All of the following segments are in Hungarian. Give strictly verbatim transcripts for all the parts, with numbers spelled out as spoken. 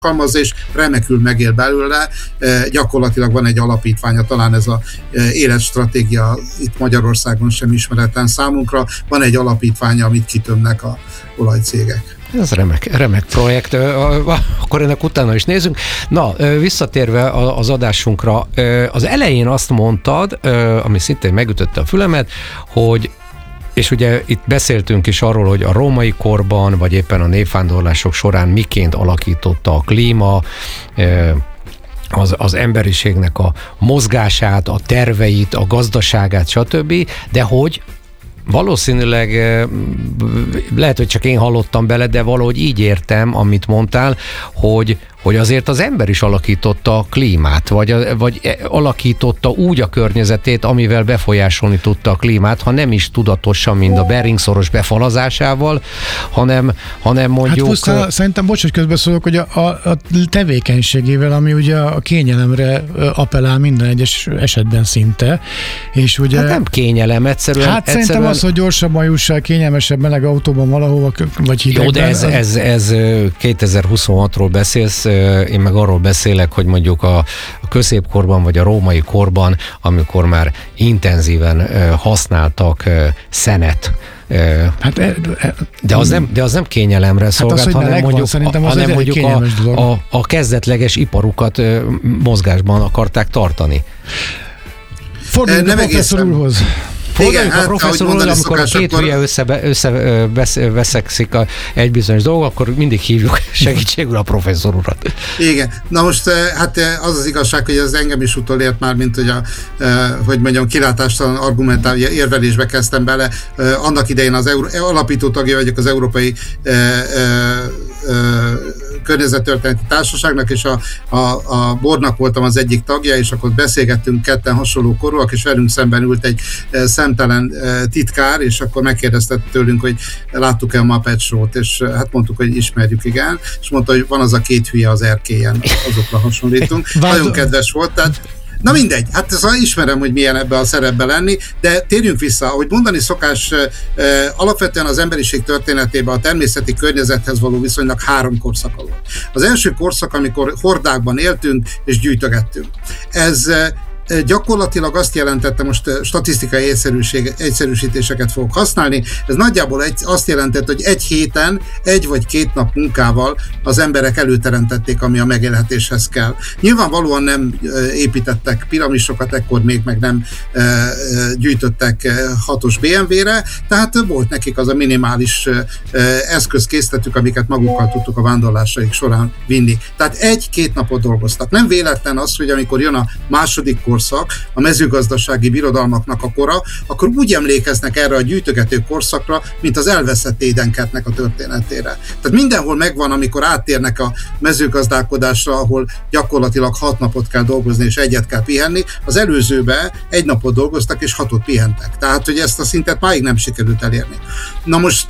alkalmazza, és remekül megél belőle. Gyakorlatilag van egy alapítványa, talán ez a életstratégia itt Magyarországon sem ismeretlen számunkra, van egy alapítványa, amit kitömnek a olajcégek. Ez remek, remek projekt, akkor ennek utána is nézzünk. Na, visszatérve az adásunkra, az elején azt mondtad, ami szintén megütötte a fülemet, hogy és ugye itt beszéltünk is arról, hogy a római korban, vagy éppen a népvándorlások során miként alakította a klíma, az, az emberiségnek a mozgását, a terveit, a gazdaságát, stb. De hogy valószínűleg, lehet, hogy csak én hallottam bele, de valahogy így értem, amit mondtál, hogy, hogy azért az ember is alakította a klímát, vagy, vagy alakította úgy a környezetét, amivel befolyásolni tudta a klímát, ha nem is tudatosan, mint a Bering-szoros befalazásával, hanem, hanem mondjuk... Hát pusztán, szerintem, bocs, hogy közbeszólok, hogy a, a, a tevékenységével, ami ugye a kényelemre appellál minden egyes esetben szinte, és ugye... Hát nem kényelem, egyszerűen... Hát egyszerűen... szerintem az, hogy gyorsabban jussál, kényelmesebb meleg autóban valahova, vagy hidegben... Jó, de ez, az... ez, ez kétezer-huszonhatról beszélsz, én meg arról beszélek, hogy mondjuk a középkorban, vagy a római korban, amikor már intenzíven használtak szenet, hát, de, az nem, de az nem kényelemre szolgált, hát az, hanem mondjuk, van, hanem az mondjuk a, a, a kezdetleges iparukat mozgásban akarták tartani. Forduljunk a professzor úrhoz. Forduljunk a professzor úr, amikor a két hülye összeveszekszik össze, egy bizonyos dolog, akkor mindig hívjuk segítségül a professzor urat. Igen. Na most hát az az igazság, hogy ez engem is utolért már, mint hogy a, hogy mondjam, kilátástalan argumentál, érvelésbe kezdtem bele. Annak idején az Euró, alapító tagja vagyok az Európai Környezettörténeti Társaságnak, és a, a, a Bornak voltam az egyik tagja, és akkor beszélgettünk ketten hasonló korúak, és velünk szemben ült egy szemtelen titkár, és akkor megkérdezte tőlünk, hogy láttuk-e a Muppet Show-t, és hát mondtuk, hogy ismerjük, igen, és mondta, hogy van az a két hülye az erkélyen, azokra hasonlítunk. Nagyon kedves volt, tehát na mindegy, hát szóval ismerem, hogy milyen ebbe a szerepbe lenni, de térjünk vissza, ahogy mondani szokás, alapvetően az emberiség történetében a természeti környezethez való viszonylag három korszaka volt. Az első korszak, amikor hordákban éltünk és gyűjtögettünk. Ez gyakorlatilag azt jelentette, most statisztikai egyszerűsítéseket fogok használni, ez nagyjából egy, azt jelentette, hogy egy héten, egy vagy két nap munkával az emberek előteremtették, ami a megélhetéshez kell. Nyilvánvalóan nem építettek piramisokat, ekkor még meg nem gyűjtöttek hatos bé em vé-re, tehát volt nekik az a minimális eszközkészletük, amiket magukkal tudtuk a vándorlásaik során vinni. Tehát egy-két napot dolgoztak. Nem véletlen az, hogy amikor jön a második korszak, a mezőgazdasági birodalmaknak a kora, akkor úgy emlékeznek erre a gyűjtögető korszakra, mint az elveszett Édenkertnek a történetére. Tehát mindenhol megvan, amikor áttérnek a mezőgazdálkodásra, ahol gyakorlatilag hat napot kell dolgozni és egyet kell pihenni, az előzőben egy napot dolgoztak és hatot pihentek. Tehát, hogy ezt a szintet máig nem sikerült elérni. Na most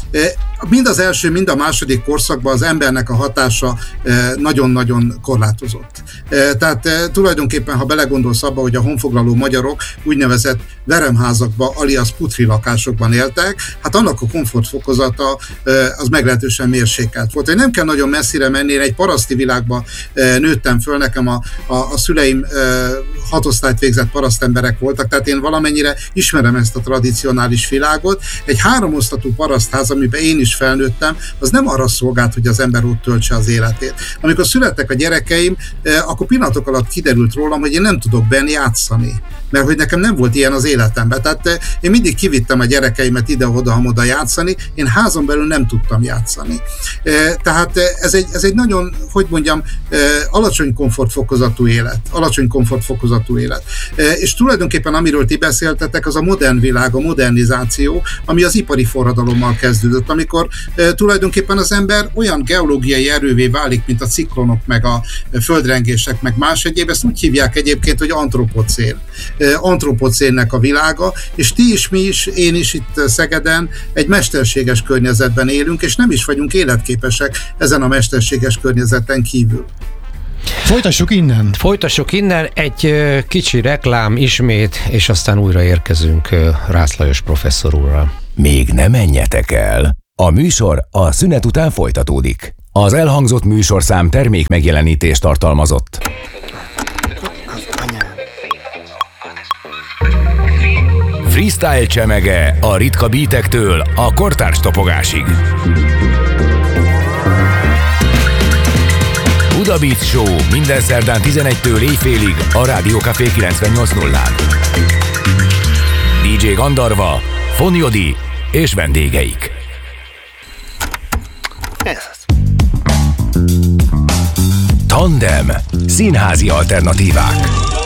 mind az első, mind a második korszakban az embernek a hatása nagyon-nagyon korlátozott. Tehát tulajdonképpen, ha belegondolsz abba, hogy a honfoglaló magyarok úgynevezett veremházakban, alias putri lakásokban éltek, hát annak a komfortfokozata az meglehetősen mérsékelt volt. Én nem kell nagyon messzire menni, én egy paraszti világban nőttem föl, nekem a, a, a szüleim hatosztályt végzett parasztemberek voltak, tehát én valamennyire ismerem ezt a tradicionális világot. Egy háromosztatú parasztház, amiben én is felnőttem, az nem arra szolgált, hogy az ember ott töltse az életét. Amikor születtek a gyerekeim, akkor pillanatok alatt kiderült rólam, hogy én nem tudok benn játszani, mert hogy nekem nem volt ilyen az életemben. Tehát én mindig kivittem a gyerekeimet ide-oda-hamoda játszani, én házon belül nem tudtam játszani. Tehát ez egy, ez egy nagyon, hogy mondjam, alacsony komfortfokozatú élet. Alacsony komfortfokozatú élet. És tulajdonképpen amiről ti beszéltetek, az a modern világ, a modernizáció, ami az ipari forradalommal kezdődött, amikor tulajdonképpen az ember olyan geológiai erővé válik, mint a ciklonok, meg a földrengések, meg más egyéb, ezt úgy hívják egyébként, hogy antropocén. Antropocénnek a világa, és ti is, mi is, én is itt Szegeden egy mesterséges környezetben élünk, és nem is vagyunk életképesek ezen a mesterséges környezeten kívül. Folytassuk innen. Folytassuk innen, egy kicsi reklám ismét, és aztán újra érkezünk Rácz Lajos professzor úrral. Még ne menjetek el! A műsor a szünet után folytatódik. Az elhangzott műsorszám termék megjelenítést tartalmazott. Freestyle csemege a ritka beatektől a kortárs topogásig. Buda Beat Show minden szerdán tizenegytől éjfélig a Rádió Café kilencvennyolc nullán. dé dzsé Gandarva, Fonyodi és vendégeik. Ez az. Tandem. Színházi alternatívák.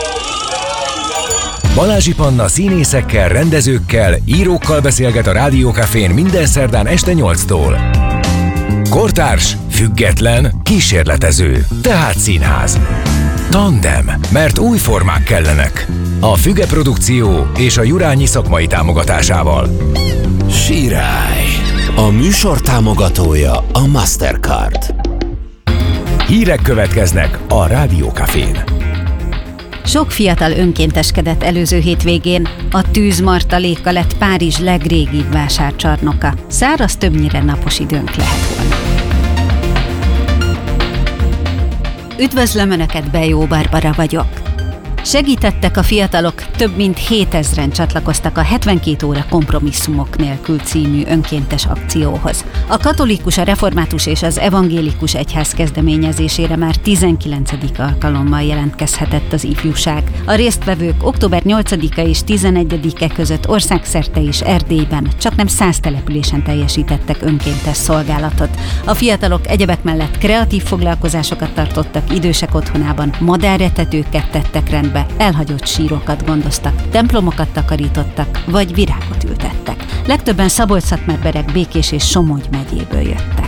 Balázsi Panna színészekkel, rendezőkkel, írókkal beszélget a Rádió Cafén minden szerdán este nyolctól. Kortárs, független, kísérletező, tehát színház. Tandem, mert új formák kellenek. A Füge Produkció és a Jurányi szakmai támogatásával. Sirály. A műsor támogatója a Mastercard. Hírek következnek a Rádió Cafén. Sok fiatal önkénteskedett előző hétvégén. A tűzmartaléka lett Párizs legrégibb vásárcsarnoka. Száraz, többnyire napos időnk lehet volna. Üdvözlöm Önöket, Bejó Barbara vagyok. Segítettek a fiatalok, több mint hétezren csatlakoztak a hetvenkét óra kompromisszumok nélkül című önkéntes akcióhoz. A katolikus, a református és az evangélikus egyház kezdeményezésére már tizenkilencedik alkalommal jelentkezhetett az ifjúság. A résztvevők október nyolcadika és tizenegyedike között országszerte és Erdélyben csaknem száz településen teljesítettek önkéntes szolgálatot. A fiatalok egyebek mellett kreatív foglalkozásokat tartottak idősek otthonában, madárretetőket tettek rendbe, elhagyott sírokat gondoztak, templomokat takarítottak, vagy virágot ültettek. Legtöbben Szabolcs-Szatmár-Bereg, Békés és Somogy megyéből jöttek.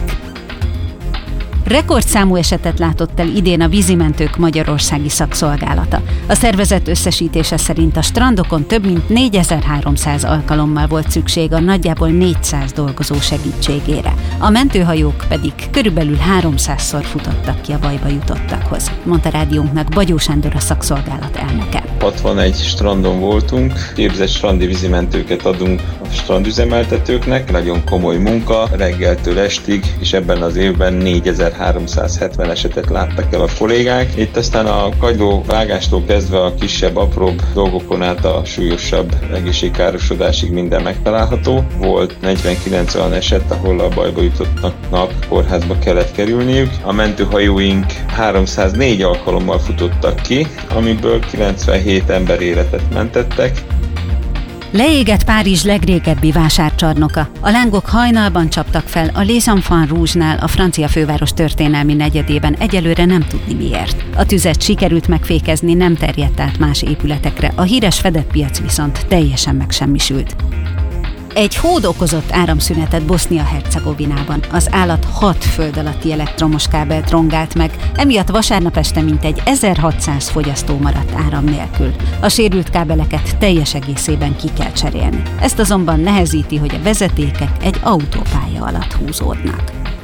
Rekordszámú esetet látott el idén a Vízimentők Magyarországi Szakszolgálata. A szervezet összesítése szerint a strandokon több mint négyezer-háromszáz alkalommal volt szükség a nagyjából négyszáz dolgozó segítségére. A mentőhajók pedig körülbelül háromszázszor futottak ki a bajba jutottakhoz, mondta rádiónknak Bagyó Sándor, a szakszolgálat elnöke. hatvanegy strandon voltunk, képzett strandi vízimentőket adunk a strandüzemeltetőknek, nagyon komoly munka, reggeltől estig, és ebben az évben négyezer-háromszázhetven esetet láttak el a kollégák. Itt aztán a kagyló vágástól kezdve a kisebb, apróbb dolgokon át a súlyosabb egészségkárosodásig minden megtalálható. Volt negyvenkilenc olyan eset, ahol a bajba jutottnak kórházba kellett kerülniük. A mentőhajóink háromszáznégy alkalommal futottak ki, amiből kilencvenhét ember életet mentettek. Leégett Párizs legrégebbi vásárcsarnoka. A lángok hajnalban csaptak fel a Les Enfants Rouge-nál, a francia főváros történelmi negyedében, egyelőre nem tudni miért. A tüzet sikerült megfékezni, nem terjedt át más épületekre, a híres fedett piac viszont teljesen megsemmisült. Egy hód okozott áramszünetet Bosznia-Hercegovinában. Az állat hat föld alatti elektromos kábelt rongált meg, emiatt vasárnap este mintegy ezerhatszáz fogyasztó maradt áram nélkül. A sérült kábeleket teljes egészében ki kell cserélni. Ezt azonban nehezíti, hogy a vezetékek egy autópálya alatt húzódnak.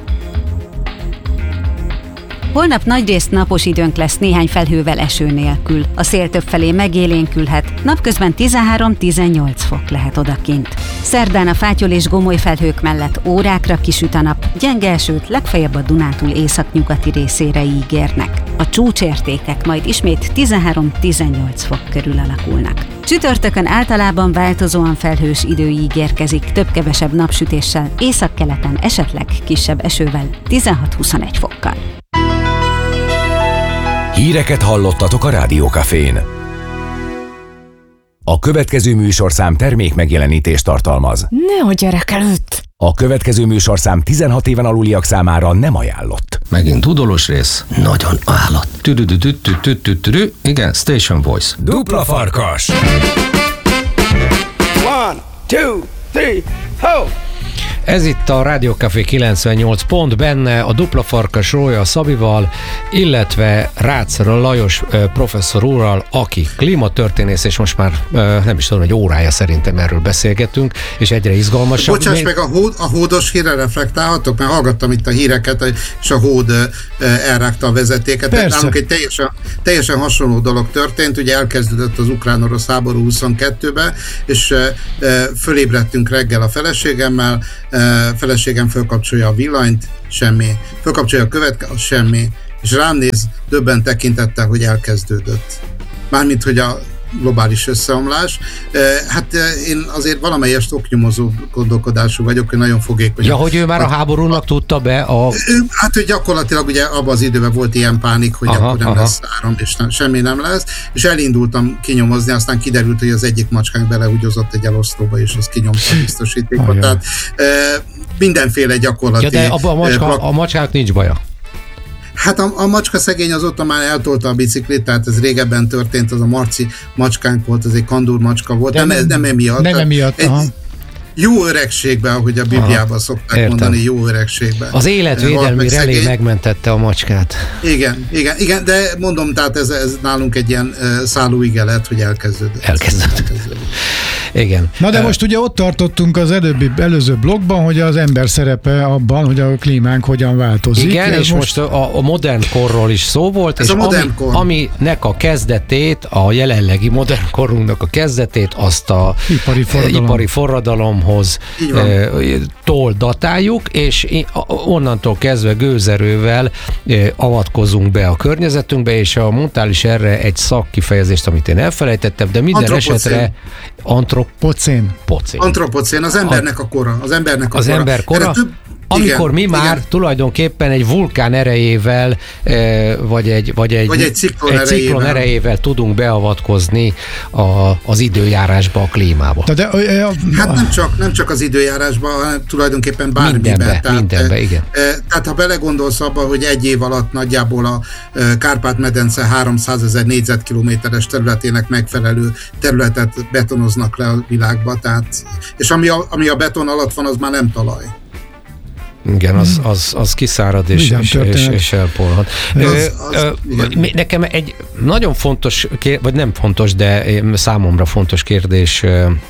Holnap nagyrészt napos időnk lesz, néhány felhővel, eső nélkül. A szél többfelé megélénkülhet, napközben tizenhárom-tizennyolc fok lehet odakint. Szerdán a fátyol és gomoly felhők mellett órákra kisüt a nap, gyenge esőt legfeljebb a Dunántúl északnyugati részére ígérnek. A csúcsértékek majd ismét tizenhárom-tizennyolc fok körül alakulnak. Csütörtökön általában változóan felhős idő ígérkezik, több-kevesebb napsütéssel, északkeleten esetleg kisebb esővel, tizenhat-huszonegy fokkal. Híreket hallottatok a Rádió Cafén. A következő műsorszám termék megjelenítést tartalmaz. Ne a gyerek előtt! A következő műsorszám tizenhat éven aluliak számára nem ajánlott. Megint tudolos rész. Nagyon állott. Tüdüdüdüdüdüdüdüdü. Igen, Station Voice. Dupla farkas! One, two, three, ho! Ez itt a Rádió Café kilencvennyolc pont, benne a Dupla Farkas Rója Szabival, illetve Rácz Lajos professzor úrral, aki klímatörténész, és most már nem is tudom, egy órája szerintem erről beszélgetünk, és egyre izgalmasabb. Bocsáss meg, a, hód, a hódos hírre reflektálhatok, mert hallgattam itt a híreket, és a hód elrágta a vezetéket. Nálunk egy teljesen, teljesen hasonló dolog történt, ugye elkezdődött az ukrán-orosz háború huszonkettőben, és fölébredtünk reggel a feleségemmel, feleségem fölkapcsolja a villanyt, semmi, fölkapcsolja a következő, semmi, és rám néz döbben tekintettel, hogy elkezdődött. Mármint, hogy a globális összeomlás. Hát én azért valamelyest oknyomozó gondolkodású vagyok, hogy nagyon fogékony. Ja, hogy ő már a háborúnak tudta be a... Hát, hogy gyakorlatilag ugye abban az időben volt ilyen pánik, hogy aha, akkor nem aha. lesz áram, és nem, semmi nem lesz, és elindultam kinyomozni, aztán kiderült, hogy az egyik macskánk belehúgyozott egy elosztóba, és az kinyomta a biztosítékot. Tehát mindenféle gyakorlati... Ja, de abban a, macska, a macskák nincs baja. Hát a, a macska szegény azóta már eltolta a biciklit, tehát ez régebben történt, az a Marci macskánk volt, ez egy kandúr macska volt, de nem, nem, nem emiatt. Nem emiatt, egy, jó öregségben, ahogy a Bibliában aha, szokták értem. mondani, jó öregségben. Az életvédelmi relé megmentette a macskát. Igen, igen, igen, de mondom, tehát ez, ez nálunk egy ilyen uh, szállóige lett, hogy elkezdődött. Elkezdődött. elkezdődött. Igen. Na de most ugye ott tartottunk az előbbi, előző blogban, hogy az ember szerepe abban, hogy a klímánk hogyan változik. Igen, és most, most a, a modern korról is szó volt, ez és a modern ami, kor. aminek a kezdetét, a jelenlegi modern korunknak a kezdetét, azt a ipari forradalom. ipari forradalomhoz e, tól datáljuk, és onnantól kezdve gőzerővel e, avatkozunk be a környezetünkbe, és a mondtál is erre egy szakkifejezést, amit én elfelejtettem, de minden Antropocén. esetre Antropocén. Pocén. Antropocén, az embernek a kora. Az embernek a az kora. ember kora, több, amikor igen, mi már igen. tulajdonképpen egy vulkán erejével, vagy egy, vagy egy, vagy egy ciklon, egy erejével. ciklon erejével tudunk beavatkozni a, az időjárásba, a klímába. De, de, a, a, hát nem csak, nem csak az időjárásba, hanem tulajdonképpen bármiben. Mindenbe, tehát, mindenbe, igen. Tehát ha belegondolsz abba, hogy egy év alatt nagyjából a Kárpát-medence háromszázezer négyzetkilométeres területének megfelelő területet betonoznak le a világba, tehát, és ami a, ami a beton alatt van, az már nem talaj. Igen, az, az, az kiszárad és, és, és, és elporhat. Az, az, Nekem egy nagyon fontos, vagy nem fontos, de számomra fontos kérdés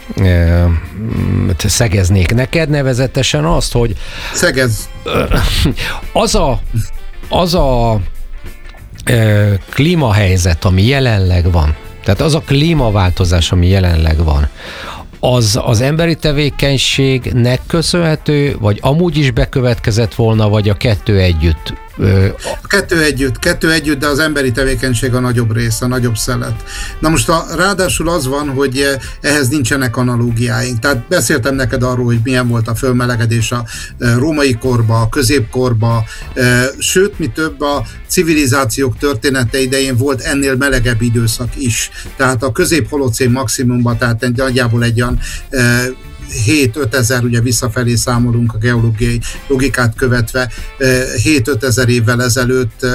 szegeznék neked, nevezetesen azt, hogy Szegez. Az a, az a klímahelyzet, ami jelenleg van, tehát az a klímaváltozás, ami jelenleg van, az az emberi tevékenységnek köszönhető, vagy amúgy is bekövetkezett volna, vagy a kettő együtt? A kettő együtt, kettő együtt, de az emberi tevékenység a nagyobb része, a nagyobb szelet. Na most a, ráadásul az van, hogy ehhez nincsenek analógiáink. Tehát beszéltem neked arról, hogy milyen volt a fölmelegedés a római korba, a középkorba, sőt, mi több, a civilizációk története idején volt ennél melegebb időszak is. Tehát a közép-holocén maximumban, tehát nagyjából egy olyan hét-öt ezer, ugye visszafelé számolunk a geológiai logikát követve, hét-öt ezer évvel ezelőtt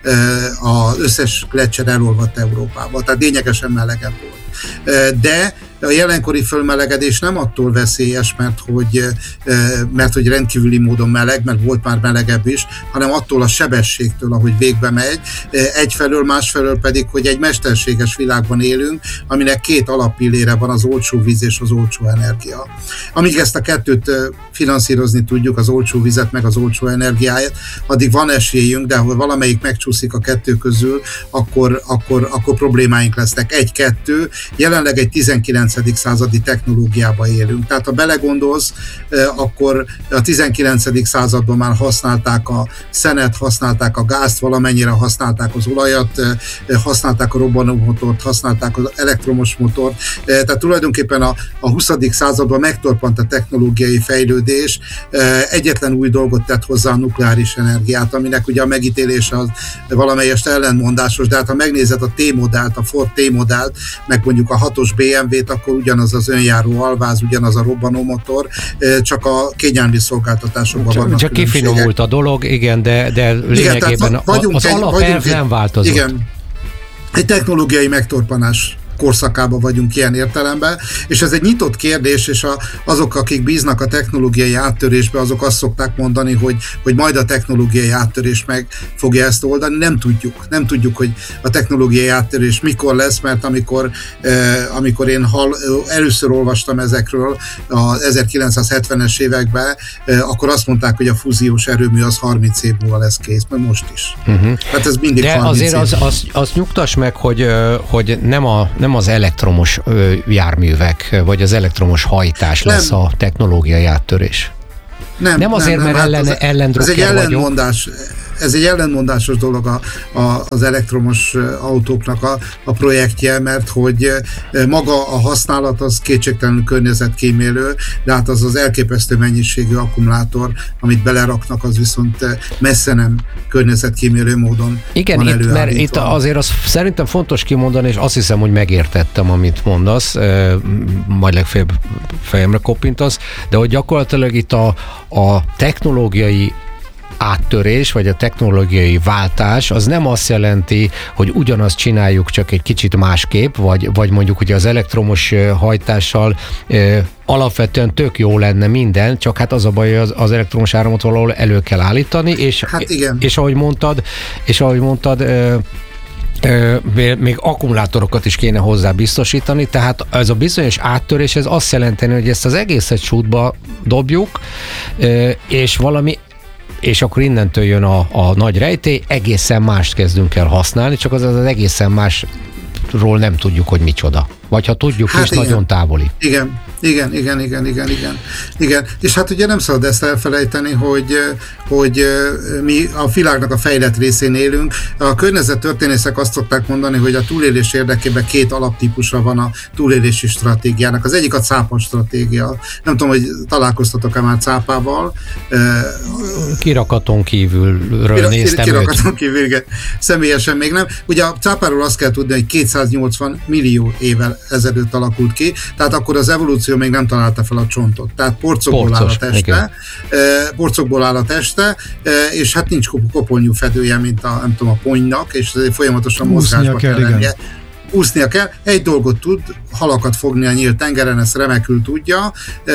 az összes gleccser elolvadt Európába, tehát lényegesen melegebb volt. De a jelenkori fölmelegedés nem attól veszélyes, mert hogy, mert hogy rendkívüli módon meleg, mert volt már melegebb is, hanem attól a sebességtől, ahogy végbe megy. Egyfelől, másfelől pedig, hogy egy mesterséges világban élünk, aminek két alappillére van, az olcsó víz és az olcsó energia. Amíg ezt a kettőt finanszírozni tudjuk, az olcsó vizet meg az olcsó energiáját, addig van esélyünk, de ha valamelyik megcsúszik a kettő közül, akkor, akkor, akkor problémáink lesznek. Egy-kettő, jelenleg egy tizenkilencedik századi technológiába élünk. Tehát ha belegondolsz, akkor a tizenkilencedik században már használták a szenet, használták a gázt, valamennyire használták az olajat, használták a robbanómotort, használták az elektromos motort. Tehát tulajdonképpen a, a huszadik században megtorpant a technológiai fejlődés, egyetlen új dolgot tett hozzá, a nukleáris energiát, aminek ugye a megítélése az valamelyest ellentmondásos, de hát ha megnézed a T-modellt, a Ford T-modellt, meg mondjuk a hatos bé em vét, akkor ugyanaz az önjáró alváz, ugyanaz a robbanómotor, csak a kényelmi szolgáltatásokban csak, vannak csak kifinomult a dolog, igen, de, de lényegében igen, az alapelv nem változott. Igen, egy technológiai megtorpanás korszakában vagyunk ilyen értelemben, és ez egy nyitott kérdés, és a, azok, akik bíznak a technológiai áttörésbe, azok azt szokták mondani, hogy, hogy majd a technológiai áttörés meg fogja ezt oldani. Nem tudjuk. Nem tudjuk, hogy a technológiai áttörés mikor lesz, mert amikor, eh, amikor én hall, először olvastam ezekről az ezerkilencszázhetvenes években, eh, akkor azt mondták, hogy a fúziós erőmű az harminc év múlva lesz kész, mert most is. Uh-huh. Tehát ez mindig de azért az, az, az nyugtass meg, hogy, hogy nem a nem az elektromos járművek, vagy az elektromos hajtás nem. lesz a technológiai áttörés. Nem, nem azért, nem, nem, mert ellen, hát ellendrokker ez egy ellentmondás. Ez egy ellentmondásos dolog a, a, az elektromos autóknak a, a projektje, mert hogy maga a használat az kétségtelenül környezetkímélő, de hát az az elképesztő mennyiségű akkumulátor, amit beleraknak, az viszont messze nem környezetkímélő módon igen, van itt, mert itt azért az szerintem fontos kimondani, és azt hiszem, hogy megértettem, amit mondasz, majd legfeljebb fejemre koppintasz, de hogy gyakorlatilag itt a, a technológiai áttörés, vagy a technológiai váltás, az nem azt jelenti, hogy ugyanazt csináljuk, csak egy kicsit másképp, vagy, vagy mondjuk ugye az elektromos hajtással e, alapvetően tök jó lenne minden, csak hát az a baj, hogy az, az elektromos áramot valahol elő kell állítani, és, hát igen. és ahogy mondtad, és ahogy mondtad, e, még akkumulátorokat is kéne hozzá biztosítani, tehát ez a bizonyos áttörés, ez azt jelenteni, hogy ezt az egészet sútba dobjuk, és valami és akkor innentől jön a, a nagy rejtély, egészen mást kezdünk el használni, csak az az egészen másról nem tudjuk, hogy micsoda. Vagy ha tudjuk, hát is igen. Nagyon távoli. Igen, igen, igen, igen, igen, igen, igen. És hát ugye nem szabad ezt elfelejteni, hogy, hogy mi a világnak a fejlett részén élünk. A környezettörténészek azt szokták mondani, hogy a túlélés érdekében két alaptípusa van a túlélési stratégiának. Az egyik a cápa stratégia. Nem tudom, hogy találkoztatok-e már cápával. Kirakaton kívülről Kira, néztem Kirakaton őt. kívül, igen. Személyesen még nem. Ugye a cápáról azt kell tudni, hogy kétszáznyolcvan millió évvel ezelőtt alakult ki, tehát akkor az evolúció még nem találta fel a csontot. Tehát porcokból Porcos, áll a teste, igen. porcokból áll a teste, és hát nincs koponyú fedője, mint a, nem tudom, a ponynak, és folyamatosan mozgásba kell, kell lennie. Úsznia kell, egy dolgot tud, halakat fogni a nyílt tengeren, ezt remekül tudja,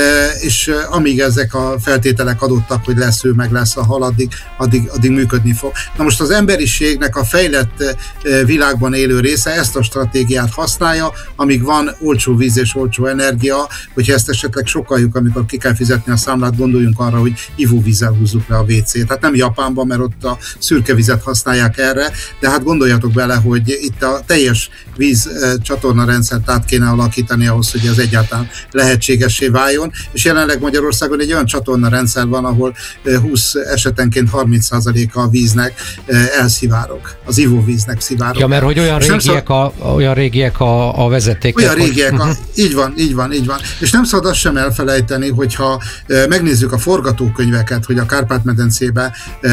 és amíg ezek a feltételek adottak, hogy lesz ő, meg lesz a hal, addig, addig, addig működni fog. Na most az emberiségnek a fejlett világban élő része ezt a stratégiát használja, amíg van olcsó víz és olcsó energia, hogyha ezt esetleg sokkaljuk, amikor ki kell fizetni a számlát, gondoljunk arra, hogy ivóvízzel húzzuk le a vé cét. Tehát nem Japánban, mert ott a szürke vizet használják erre, de hát gondoljatok bele, hogy itt a teljes víz csatorna rendszert át kéne alakítani ahhoz, hogy ez egyáltalán lehetségessé váljon, és jelenleg Magyarországon egy olyan csatorna rendszer van, ahol húsz esetenként harminc százaléka a víznek elszivárog, az ivóvíznek szivárog. Ja, mert hogy olyan régiek, a, olyan régiek a, a vezetékek. Olyan régiek, a, így van, így van, így van. És nem szabad azt sem elfelejteni, hogyha megnézzük a forgatókönyveket, hogy a Kárpát-medencében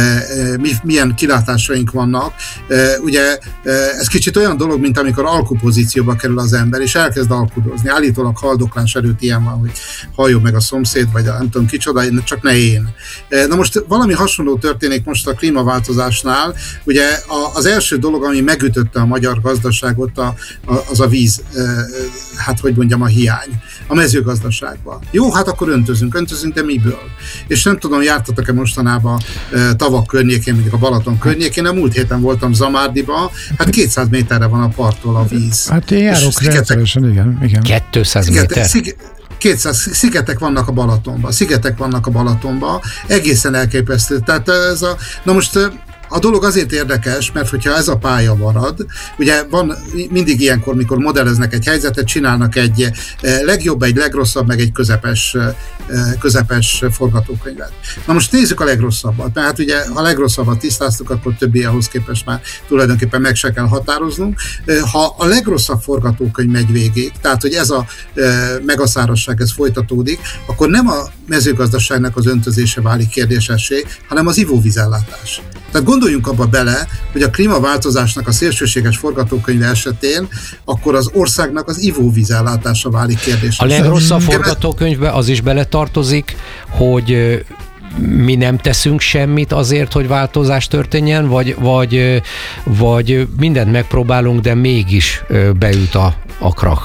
milyen kilátásaink vannak. Ugye ez kicsit olyan dolog, mint amikor alkupozícióba kerül az ember, és elkezd alkudozni. Állítólag haldoklás előtt ilyen van, hogy halljon meg a szomszéd, vagy a, nem tudom kicsoda, csak ne én. Na most valami hasonló történik most a klímaváltozásnál. Ugye az első dolog, ami megütötte a magyar gazdaságot, a, a, az a víz, hát hogy mondjam, a hiány. A mezőgazdaságban. Jó, hát akkor öntözünk, öntözünk, de miből? És nem tudom, jártatok-e mostanában tavak környékén, mondjuk a Balaton környékén, a múlt héten voltam Zamárdiba, hát kétszáz méterre van a parttól a víz. Hát én járok rendszeresen, igen, igen. kétszáz méter? kétszáz szigetek vannak a Balatonban, szigetek vannak a Balatonban, egészen elképesztő. Tehát ez a, na most a dolog azért érdekes, mert hogyha ez a pálya marad, ugye van mindig ilyenkor, mikor modelleznek egy helyzetet, csinálnak egy legjobb, egy legrosszabb, meg egy közepes, közepes forgatókönyvet. Na most nézzük a legrosszabbat, mert hát ugye, ha a legrosszabbat tisztáztuk, akkor többi ahhoz képest már tulajdonképpen meg se kell határoznunk. Ha a legrosszabb forgatókönyv megy végig, tehát hogy ez a megaszárasság, ez folytatódik, akkor nem a mezőgazdaságnak az öntözése válik kérdésessé, hanem az ivóvízellátás. Tehát gondoljunk abba bele, hogy a klímaváltozásnak a szélsőséges forgatókönyve esetén akkor az országnak az ivóvízellátása válik kérdésre. A legrosszabb forgatókönyvbe az is beletartozik, hogy mi nem teszünk semmit azért, hogy változás történjen, vagy, vagy, vagy mindent megpróbálunk, de mégis beüt a, a krach.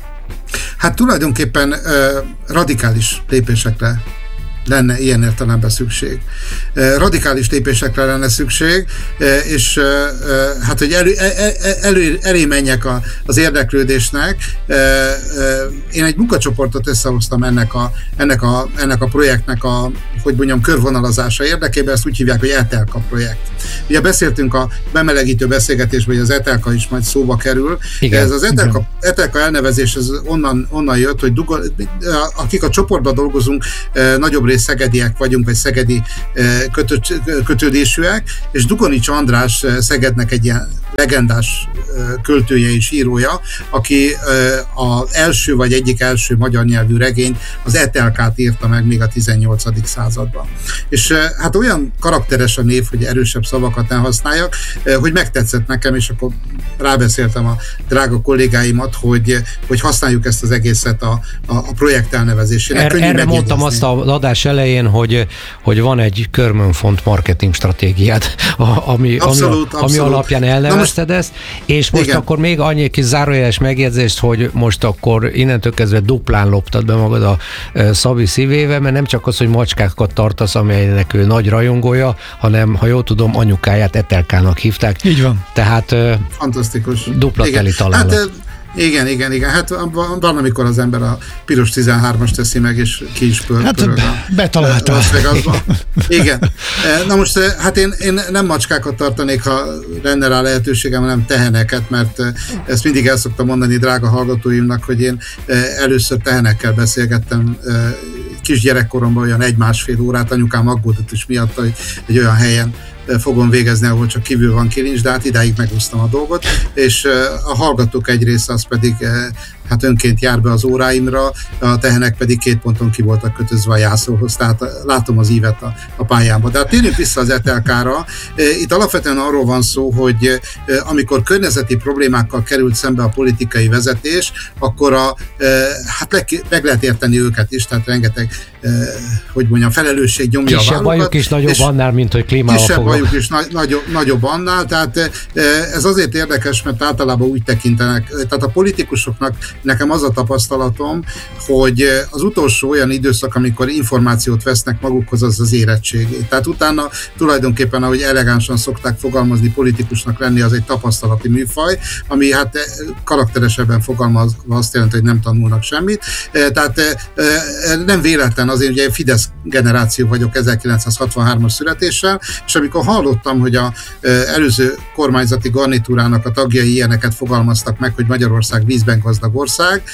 Hát tulajdonképpen uh, radikális lépésekre lenne ilyen értelemben szükség. Radikális lépésekre lenne szükség, és hát, hogy elő, elő, elé menjek a, az érdeklődésnek, én egy munkacsoportot összehoztam ennek a, ennek a, ennek a projektnek a, hogy mondjam, körvonalazása érdekében, ezt úgy hívják, hogy é té el ká projekt. Ugye beszéltünk a bemelegítő beszélgetésben, hogy az é té el ká is majd szóba kerül. Igen, ez az é té el ká, é té el ká elnevezés ez onnan, onnan jött, hogy duga, akik a csoportban dolgozunk, nagyobb és szegediek vagyunk, vagy szegedi kötö, kötődésűek, és Dugonics András Szegednek egy ilyen legendás költője és írója, aki az első vagy egyik első magyar nyelvű regényt, az Etelkát írta meg még a tizennyolcadik században. És hát olyan karakteres a név, hogy erősebb szavakat nem használjak, hogy megtetszett nekem, és akkor rábeszéltem a drága kollégáimat, hogy, hogy használjuk ezt az egészet a, a, a projekt elnevezésének. Er, erre mondtam azt az adás elején, hogy, hogy van egy körmönfont marketing stratégiád, ami, abszolút, ami, abszolút. ami alapján elnevezted ezt, és most igen. Akkor még annyi kis zárójeles megjegyzést, hogy most akkor innentől kezdve duplán loptad be magad a Szabi szívével, mert nem csak az, hogy macskákat tartasz, amelynek ő nagy rajongója, hanem, ha jól tudom, anyukáját Etelkának hívták. Így van. Tehát fantasztikus. Dupla teli találat. Hát, igen, igen, igen. Hát van, amikor az ember a piros tizenhármas teszi meg, és ki is pör, hát pörög be, betaláltál. Igen. Na most, hát én, én nem macskákat tartanék, ha lenne rá lehetőségem, hanem teheneket, mert ezt mindig el szoktam mondani drága hallgatóimnak, hogy én először tehenekkel beszélgettem kisgyerekkoromban olyan egy-másfél órát, anyukám aggódott is miatt, hogy egy olyan helyen fogom végezni, ahol csak kívül van kilincs, de hát idáig megúsztam a dolgot, és a hallgatók egy része az pedig hát önként jár be az óráimra, a tehenek pedig két ponton ki voltak kötözve a jászolhoz, tehát látom az ívet a, a pályámban. De hát térjünk vissza az Etelkára. Itt alapvetően arról van szó, hogy amikor környezeti problémákkal került szembe a politikai vezetés, akkor a, hát leg, meg lehet érteni őket is, tehát rengeteg, hogy mondjam, felelősség nyomja kisebb a vállukat. Kisebb bajuk is nagyobb annál, mint hogy klímával Kisebb fogok. bajuk is nagy, nagyobb, nagyobb annál, tehát ez azért érdekes, mert általában úgy tekintenek, tehát a politikusoknak nekem az a tapasztalatom, hogy az utolsó olyan időszak, amikor információt vesznek magukhoz, az az érettségé. Tehát utána tulajdonképpen, ahogy elegánsan szokták fogalmazni, politikusnak lenni, az egy tapasztalati műfaj, ami hát karakteresebben fogalmaz, azt jelenti, hogy nem tanulnak semmit. Tehát nem véletlen, azért ugye Fidesz generáció vagyok, ezerkilencszázhatvanhármas születéssel, és amikor hallottam, hogy az előző kormányzati garnitúrának a tagjai ilyeneket fogalmaztak meg, hogy Magyarország vízben gazdag ország,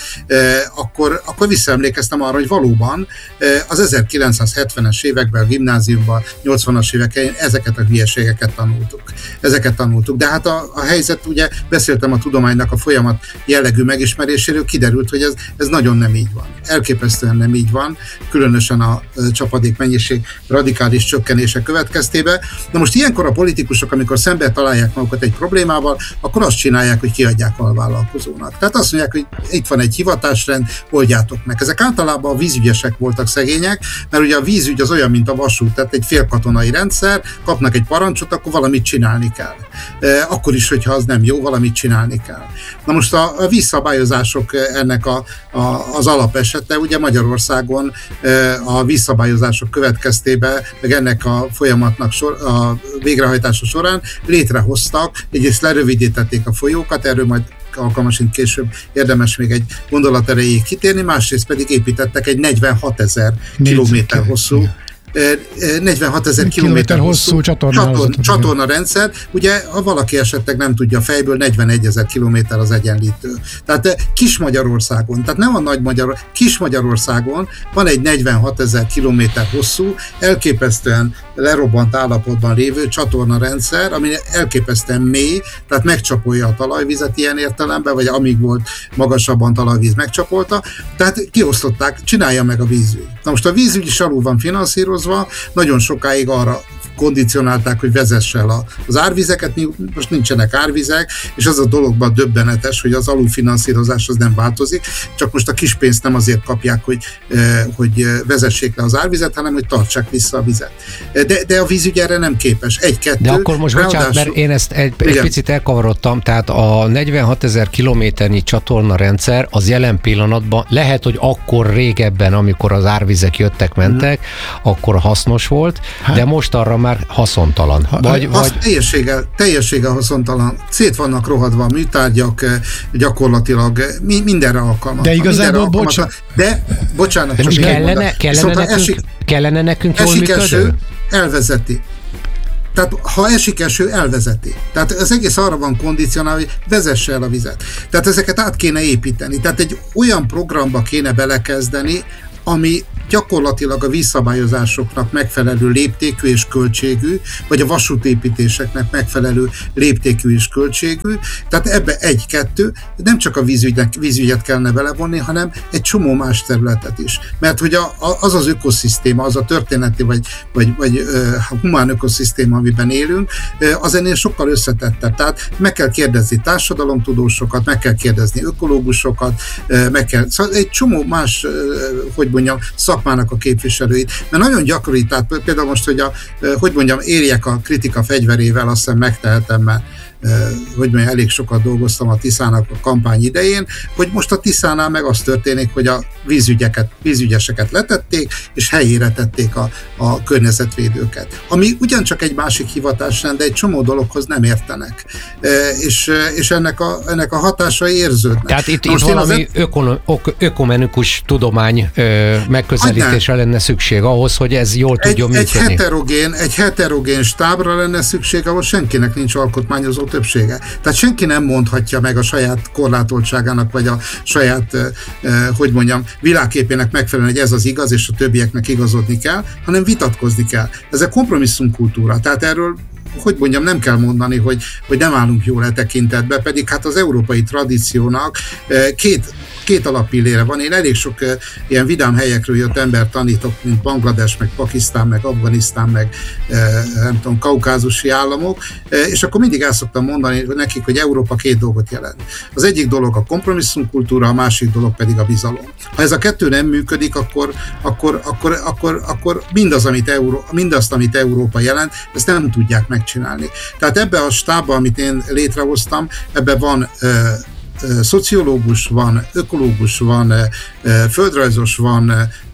akkor, akkor visszaemlékeztem arra, hogy valóban az ezerkilencszázhetvenes években a gimnáziumban, nyolcvanas évek elején ezeket a hülyeségeket tanultuk. Ezeket tanultuk. De hát a, a helyzet, ugye beszéltem a tudománynak a folyamat jellegű megismeréséről, kiderült, hogy ez, ez nagyon nem így van. Elképesztően nem így van, különösen a csapadék mennyiség radikális csökkenése következtében. Na most ilyenkor a politikusok, amikor szembe találják magukat egy problémával, akkor azt csinálják, hogy kiadják alvállalkozónak. Tehát azt mondják, hogy itt van egy hivatásrend, oldjátok meg. Ezek általában a vízügyesek voltak szegények, mert ugye a vízügy az olyan, mint a vasút, tehát egy félkatonai rendszer, kapnak egy parancsot, akkor valamit csinálni kell. E, akkor is, hogyha az nem jó, valamit csinálni kell. Na most a, a vízszabályozások ennek a, a, az alapesete, ugye Magyarországon e, a vízszabályozások következtében, meg ennek a folyamatnak sor, a végrehajtása során létrehoztak, egyrészt lerövidítették a folyókat, erről majd alkalmasint később érdemes még egy gondolat erejéig kitérni, másrészt pedig építettek egy negyvenhatezer kilométer hosszú negyvenhatezer kilométer hosszú csatorna, csatorna rendszer, ugye ha valaki esetleg nem tudja fejből, negyvenegyezer kilométer az egyenlítő. Tehát kis Magyarországon, tehát nem a nagy Magyar, kis Magyarországon van egy negyvenhatezer kilométer hosszú, elképesztően lerobbant állapotban lévő csatorna rendszer, ami elképesztően mély, tehát megcsapolja a talajvizet ilyen értelemben, vagy amíg volt magasabban talajvíz megcsapolta, tehát kiosztották, csinálja meg a vízügy. Na most a vízügy is alul van finanszírozva, nagyon sokáig arra kondicionálták, hogy vezesse el az árvizeket, most nincsenek árvizek, és az a dologban döbbenetes, hogy az alulfinanszírozás az nem változik, csak most a kis pénzt nem azért kapják, hogy, hogy vezessék le az árvizet, hanem hogy tartsák vissza a vizet. De, de a vízügy erre nem képes. Egy-kettő. De akkor most ráadásul... bocsánat, mert én ezt egy, egy picit elkavarodtam, tehát a negyvenhatezer kilométernyi csatornarendszer az jelen pillanatban lehet, hogy akkor régebben, amikor az árvizek jöttek, mentek, hmm. akkor hasznos volt, hát. De most arra már haszontalan. Vagy, vagy... Teljességgel, teljességgel haszontalan. Szét vannak rohadva a műtárgyak, gyakorlatilag mi, mindenre alkalmas. De igazából, bocsánat. De, bocsánat. De most kellene, kellene, nekünk, esik, kellene nekünk jól működő? Eső, elvezeti. Tehát ha esik eső, elvezeti. Tehát az egész arra van kondicionálva, hogy vezesse el a vizet. Tehát ezeket át kéne építeni. Tehát egy olyan programba kéne belekezdeni, ami gyakorlatilag a vízszabályozásoknak megfelelő léptékű és költségű, vagy a vasútépítéseknek megfelelő léptékű és költségű. Tehát ebbe egy-kettő, nem csak a vízügyet, vízügyet kellene belevonni, hanem egy csomó más területet is. Mert hogy a, a, az az ökoszisztéma, az a történeti vagy, vagy, vagy uh, humán ökoszisztéma, amiben élünk, uh, az ennél sokkal összetettebb. Tehát meg kell kérdezni társadalomtudósokat, meg kell kérdezni ökológusokat, uh, meg kell, szóval egy csomó más, uh, hogy mondjam, szakmának a képviselőit. Mert nagyon gyakori, tehát például most, hogy a, uh, hogy mondjam, érjek a kritika fegyverével, azt hiszem megtehetem, mert hogy mondjam, elég sokat dolgoztam a Tiszának a kampány idején, hogy most a Tiszánál meg az történik, hogy a vízügyeket, vízügyeseket letették, és helyére tették a, a környezetvédőket. Ami ugyancsak egy másik hivatásrend, de egy csomó dologhoz nem értenek. És, és ennek, a, ennek a hatásai érződnek. Tehát itt, itt valami az... ökono, ökumenikus tudomány ö, megközelítésre lenne szükség ahhoz, hogy ez jól tudjon egy, működni. Egy heterogén, egy heterogén stábra lenne szükség, ahol senkinek nincs alkotmányozó többsége. Tehát senki nem mondhatja meg a saját korlátoltságának, vagy a saját, eh, hogy mondjam, világképének megfelelően, hogy ez az igaz, és a többieknek igazodni kell, hanem vitatkozni kell. Ez a kompromisszumkultúra. Tehát erről, hogy mondjam, nem kell mondani, hogy, hogy nem állunk jól e tekintetbe, pedig hát az európai tradíciónak eh, két Két alappillére van. Én elég sok uh, ilyen vidám helyekről jött ember tanítok, mint Banglades, meg Pakisztán, meg Afganisztán, meg uh, nem tudom, kaukázusi államok, uh, és akkor mindig el szoktam mondani nekik, hogy Európa két dolgot jelent. Az egyik dolog a kompromisszumkultúra, a másik dolog pedig a bizalom. Ha ez a kettő nem működik, akkor, akkor, akkor, akkor, akkor mindaz, amit Euró, mindazt, amit Európa jelent, ezt nem tudják megcsinálni. Tehát ebbe a stábba, amit én létrehoztam, ebbe van uh, szociológus van, ökológus van, földrajzos van,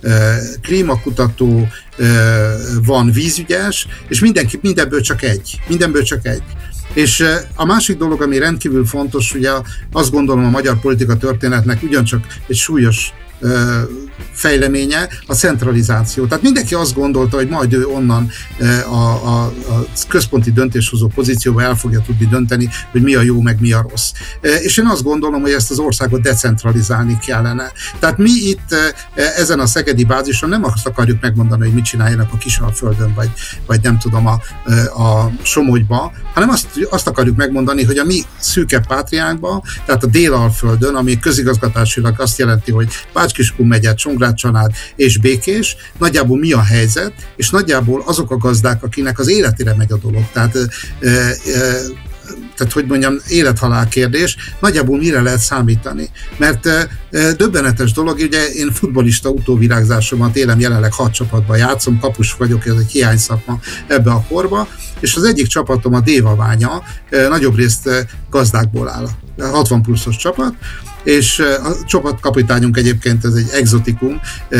klímakutató van, vízügyes, és mindenki, mindenből csak egy. Mindenből csak egy. És a másik dolog, ami rendkívül fontos, ugye azt gondolom a magyar politika történetnek ugyancsak egy súlyos fejleménye, a centralizáció. Tehát mindenki azt gondolta, hogy majd ő onnan a, a, a központi döntéshozó pozícióba el fogja tudni dönteni, hogy mi a jó, meg mi a rossz. És én azt gondolom, hogy ezt az országot decentralizálni kellene. Tehát mi itt ezen a szegedi bázison nem azt akarjuk megmondani, hogy mit csináljanak a Kisalföldön, vagy, vagy nem tudom, a, a Somogyba, hanem azt, azt akarjuk megmondani, hogy a mi szűkebb pátriánkban, tehát a Délalföldön, ami közigazgatásilag azt jelenti, hogy Bács-Kiskun megye, Csongrád-Csanád és Békés, nagyjából mi a helyzet, és nagyjából azok a gazdák, akinek az életére megy a dolog. Tehát, e, e, tehát hogy mondjam, élethalál kérdés, nagyjából mire lehet számítani. Mert e, döbbenetes dolog, ugye én futballista utóvirágzásomat élem, jelenleg hat csapatban játszom, kapus vagyok, ez egy hiányszakma ebbe a korba, és az egyik csapatom a Dévaványa, e, nagyobb részt e, gazdákból áll, hatvan pluszos csapat, és a csapatkapitányunk egyébként ez egy exotikum,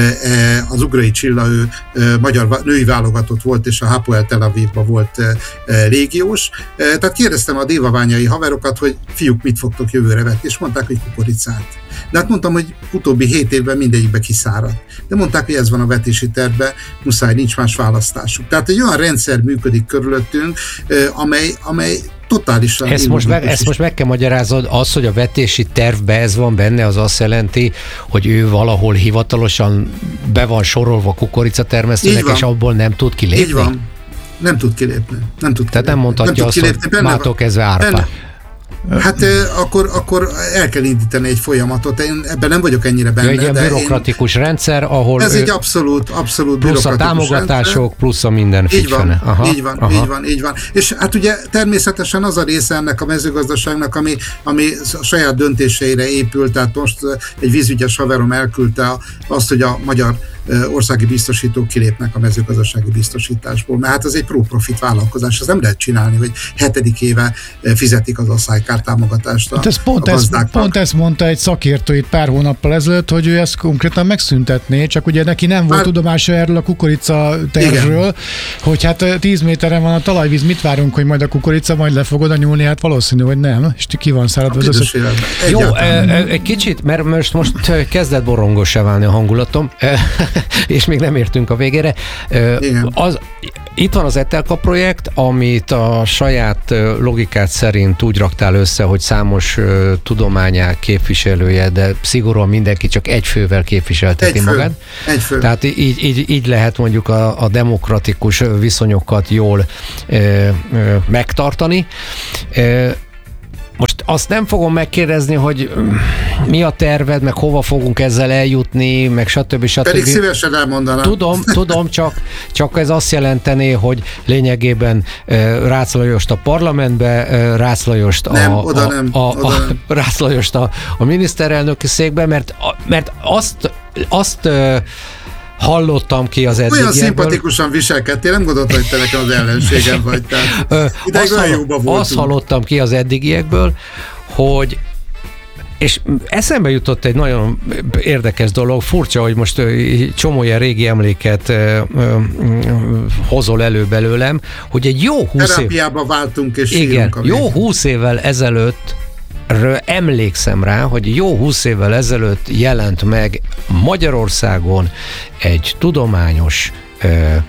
az Ugrai Csilla, ő magyar női válogatott volt, és a Hapoel Tel Avivban volt légiós. Tehát kérdeztem a dévaványai haverokat, hogy fiúk, mit fogtok jövőre vetni, és mondták, hogy kukoricát. De hát mondtam, hogy utóbbi hét évben mindegyikbe kiszáradt. De mondták, hogy ez van a vetési tervben, muszáj, nincs más választásuk. Tehát egy olyan rendszer működik körülöttünk, amely, amely totálisan... Ezt most, meg, ezt most meg kell magyarázod, az, hogy a vetési tervben ez van benne, az azt jelenti, hogy ő valahol hivatalosan be van sorolva kukoricatermesztőnek, és abból nem tud kilépni? Így van. Nem tud kilépni. Nem tud kilépni. Tehát nem mondhatja nem azt, kilépni. Hogy mától kezdve árpa. Hát akkor, akkor el kell indítani egy folyamatot, én ebben nem vagyok ennyire benne. Egy ilyen bürokratikus én... rendszer, ahol... Ez egy abszolút, abszolút plusz a támogatások, rendszer. Plusz a minden így van, aha, így van, aha. így van, így van. És hát ugye természetesen az a része ennek a mezőgazdaságnak, ami, ami a saját döntéseire épült, tehát most egy vízügyes haverom elküldte azt, hogy a magyar országi biztosítók kilépnek a mezőgazdasági biztosításból, mert hát ez egy pro-profit vállalkozás, ez nem lehet csinálni, hogy hetedik éve fizetik az asszálykár támogatást a, ez pont, a gazdáknak. Ez, pont ezt mondta egy szakértő itt pár hónappal ezelőtt, hogy ő ezt konkrétan megszüntetné, csak ugye neki nem volt Már... tudomása erről a kukorica tervről, igen. Hogy hát tíz méteren van a talajvíz, mit várunk, hogy majd a kukorica majd le fog oda nyúlni, hát valószínű, hogy nem, és ki van száradva az összes... Jó, egy kicsit, mert most, most kezdett borongosá válni a hangulatom. és még nem értünk a végére. Az, itt van az Etelka projekt, amit a saját logikát szerint úgy raktál össze, hogy számos tudományák képviselője, de szigorúan mindenki csak egy fővel képviselteti egy fő, magát. Egy fő. Tehát így, így, így lehet mondjuk a, a demokratikus viszonyokat jól ö, ö, megtartani. Ö, Most azt nem fogom megkérdezni, hogy mi a terved, meg hova fogunk ezzel eljutni, meg stb. stb. Pedig szívesen elmondanám. Tudom, tudom, csak, csak ez azt jelentené, hogy lényegében Rácz Lajost a parlamentbe, Rácz Lajost a, nem, a, oda nem, a, oda a, nem. Rácz Lajost a, a miniszterelnöki székbe, mert, mert azt, azt hallottam ki az eddigiekből. Olyan szimpatikusan viselkedtél, nem gondoltam, hogy te nekem az ellenségem vagy. Tehát ideig olyan jóba voltunk. Azt hallottam ki az eddigiekből, hogy és eszembe jutott egy nagyon érdekes dolog, furcsa, hogy most csomó ilyen régi emléket ö, ö, hozol elő belőlem, hogy egy jó húsz év... Terápiába váltunk és igen, sírunk a jó húsz évvel ezelőtt emlékszem rá, hogy jó húsz évvel ezelőtt jelent meg Magyarországon egy tudományos ö,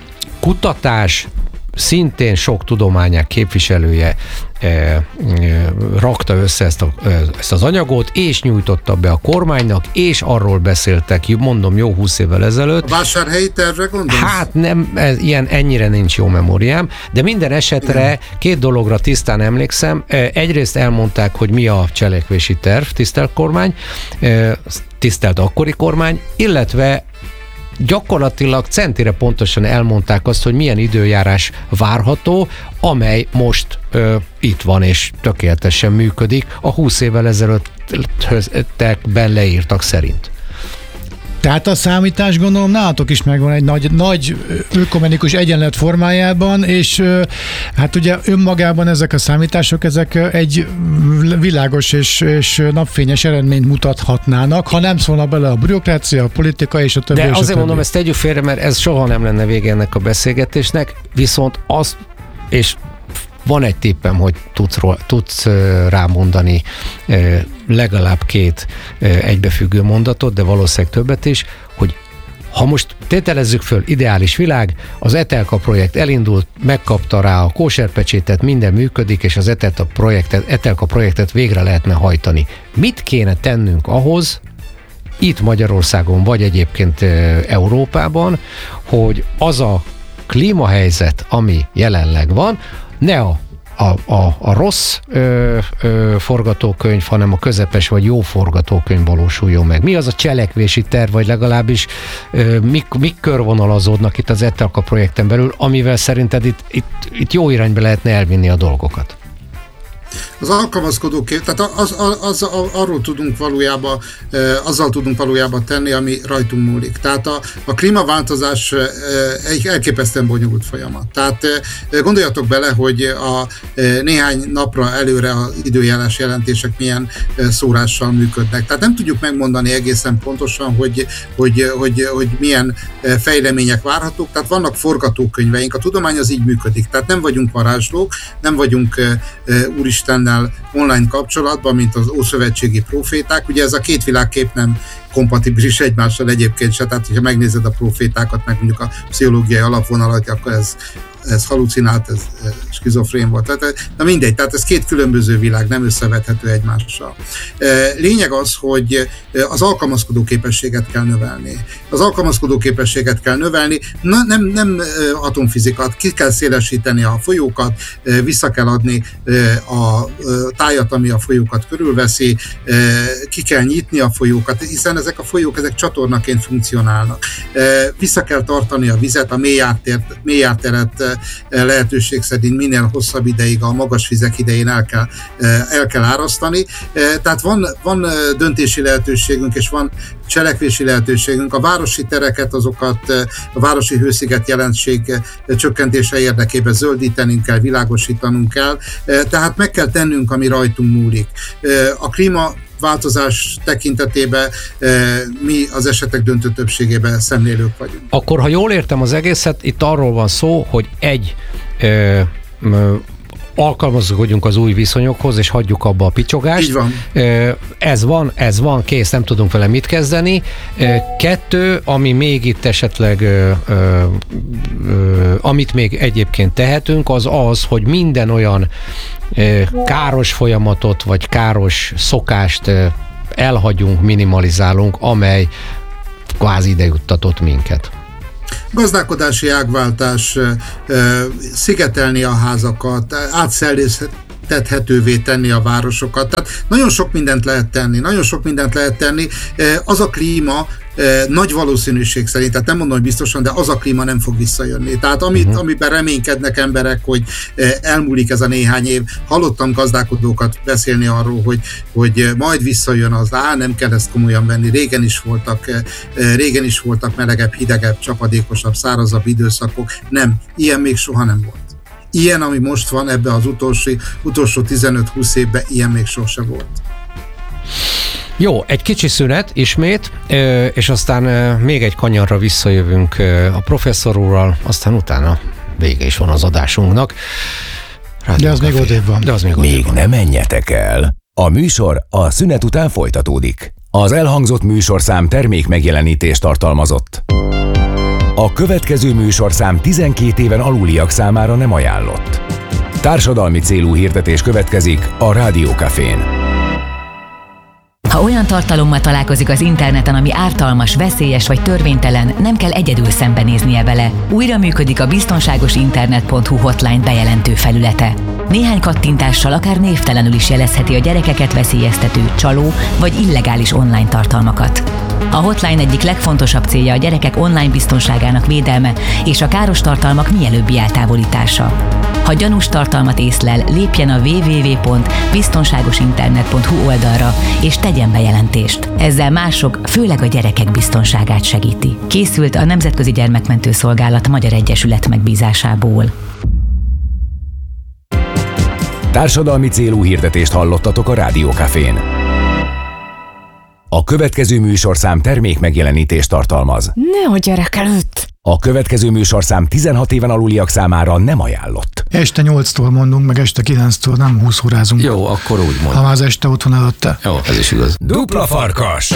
kutatás, szintén sok tudományák képviselője e, e, rakta össze ezt, a, e, ezt az anyagot, és nyújtotta be a kormánynak, és arról beszéltek, mondom, jó húsz évvel ezelőtt. A vásárhelyi tervre gondolsz? Hát nem, ez, ilyen, ennyire nincs jó memóriám, de minden esetre igen. Két dologra tisztán emlékszem. Egyrészt elmondták, hogy mi a cselekvési terv, tisztelt kormány, tisztelt akkori kormány, illetve gyakorlatilag centire pontosan elmondták azt, hogy milyen időjárás várható, amely most ö, itt van és tökéletesen működik a húsz évvel ezelőttekben leírtak szerint. Tehát a számítás gondolom nálatok is megvan egy nagy, nagy ökumenikus egyenlet formájában, és hát ugye önmagában ezek a számítások, ezek egy világos és, és napfényes eredményt mutathatnának, ha nem szólna bele a bürokrácia, a politika és a többi. De és azért többi. mondom, ezt tegyük félre, mert ez soha nem lenne vége ennek a beszélgetésnek, viszont azt, és van egy tippem, hogy tudsz, tudsz rámondani legalább két egybefüggő mondatot, de valószínűleg többet is, hogy ha most tételezzük föl, ideális világ, az Etelka projekt elindult, megkapta rá a kóserpecsétet, minden működik, és az Etelka projektet, Etelka projektet végre lehetne hajtani. Mit kéne tennünk ahhoz, itt Magyarországon, vagy egyébként Európában, hogy az a klímahelyzet, ami jelenleg van, ne a, a, a, a rossz ö, ö, forgatókönyv, hanem a közepes vagy jó forgatókönyv valósuljon meg. Mi az a cselekvési terv, vagy legalábbis ö, mik, mik körvonalazódnak itt az Etelka projekten belül, amivel szerinted itt, itt, itt jó irányba lehetne elvinni a dolgokat? Az alkalmazkodó kép, tehát az, az, az, az, arról tudunk valójában, azzal tudunk valójában tenni, ami rajtunk múlik. Tehát a, a klímaváltozás egy elképesztően bonyolult folyamat. Tehát gondoljatok bele, hogy a néhány napra előre az időjárás jelentések milyen szórással működnek. Tehát nem tudjuk megmondani egészen pontosan, hogy, hogy, hogy, hogy milyen fejlemények várhatók. Tehát vannak forgatókönyveink. A tudomány az így működik. Tehát nem vagyunk varázslók, nem vagyunk Úristen online kapcsolatban, mint az ószövetségi proféták. Ugye ez a két világkép nem kompatibilis egymással egyébként se, tehát hogyha megnézed a profétákat, meg mondjuk a pszichológiai alapvonalat, akkor ez, ez halucinált, ez skizofrén volt. Tehát, na mindegy, tehát ez két különböző világ, nem összevethető egymással. Lényeg az, hogy az alkalmazkodó képességet kell növelni. Az alkalmazkodó képességet kell növelni, na, nem, nem atomfizikát, ki kell szélesíteni a folyókat, vissza kell adni a tájat, ami a folyókat körülveszi, ki kell nyitni a folyókat, hiszen ezek a folyók, ezek csatornaként funkcionálnak. Vissza kell tartani a vizet, a mélyárteret lehetőség szerint minél hosszabb ideig, a magas vizek idején el kell, el kell árasztani. Tehát van, van döntési lehetőségünk, és van cselekvési lehetőségünk. A városi tereket, azokat a városi hősziget jelenség csökkentése érdekében zöldítenünk kell, világosítanunk kell. Tehát meg kell tennünk, ami rajtunk múlik. A klíma változás tekintetében mi az esetek döntő többségében szemlélők vagyunk. Akkor, ha jól értem az egészet, itt arról van szó, hogy egy ö, ö, alkalmazkodjunk az új viszonyokhoz, és hagyjuk abba a picsogást. Így van. Ez van, ez van, kész, nem tudunk vele mit kezdeni. Kettő, ami még itt esetleg, amit még egyébként tehetünk, az az, hogy minden olyan káros folyamatot, vagy káros szokást elhagyunk, minimalizálunk, amely kvázi ide juttatott minket. Gazdálkodási ágváltás, szigetelni a házakat, átszellőztethetővé tenni a városokat. Tehát nagyon sok mindent lehet tenni, nagyon sok mindent lehet tenni. Az a klíma nagy valószínűség szerint, tehát nem mondom, hogy biztosan, de az a klíma nem fog visszajönni. Tehát amit, uh-huh. amiben reménykednek emberek, hogy elmúlik ez a néhány év. Hallottam gazdálkodókat beszélni arról, hogy, hogy majd visszajön az, á, nem kell ezt komolyan venni. Régen is voltak, régen is voltak melegebb, hidegebb, csapadékosabb, szárazabb időszakok. Nem, ilyen még soha nem volt. Ilyen, ami most van ebben az utolsó, utolsó tizenöt-húsz évben, ilyen még sose volt. Jó, egy kicsi szünet ismét, és aztán még egy kanyarra visszajövünk a professzor úrral, aztán utána vége is van az adásunknak. De az még odébb van. De az még Még ne menjetek el. A műsor a szünet után folytatódik. Az elhangzott műsorszám termék megjelenítést tartalmazott. A következő műsorszám tizenkét éven aluliak számára nem ajánlott. Társadalmi célú hirdetés következik a Rádió Cafén. Ha olyan tartalommal találkozik az interneten, ami ártalmas, veszélyes vagy törvénytelen, nem kell egyedül szembenéznie vele. Újra működik a biztonságos internet pont hu hotline bejelentő felülete. Néhány kattintással akár névtelenül is jelezheti a gyerekeket veszélyeztető, csaló vagy illegális online tartalmakat. A hotline egyik legfontosabb célja a gyerekek online biztonságának védelme és a káros tartalmak mielőbbi eltávolítása. Ha gyanús tartalmat észlel, lépjen a double-u double-u double-u pont biztonságos internet pont hu oldalra és tegyen bejelentést. Ezzel mások, főleg a gyerekek biztonságát segíti. Készült a Nemzetközi Gyermekmentő Szolgálat Magyar Egyesület megbízásából. Társadalmi célú hirdetést hallottatok a Rádió Cafén. A következő műsorszám termék megjelenítést tartalmaz. Nehogy gyerek előtt! A következő műsorszám tizenhat éven aluliak számára nem ajánlott. Este nyolctól mondunk, meg este kilenctől, nem húsz órázunk. Jó, akkor úgy mond. Ha már az este otthon előtte. Jó, ez is igaz. Dupla farkas!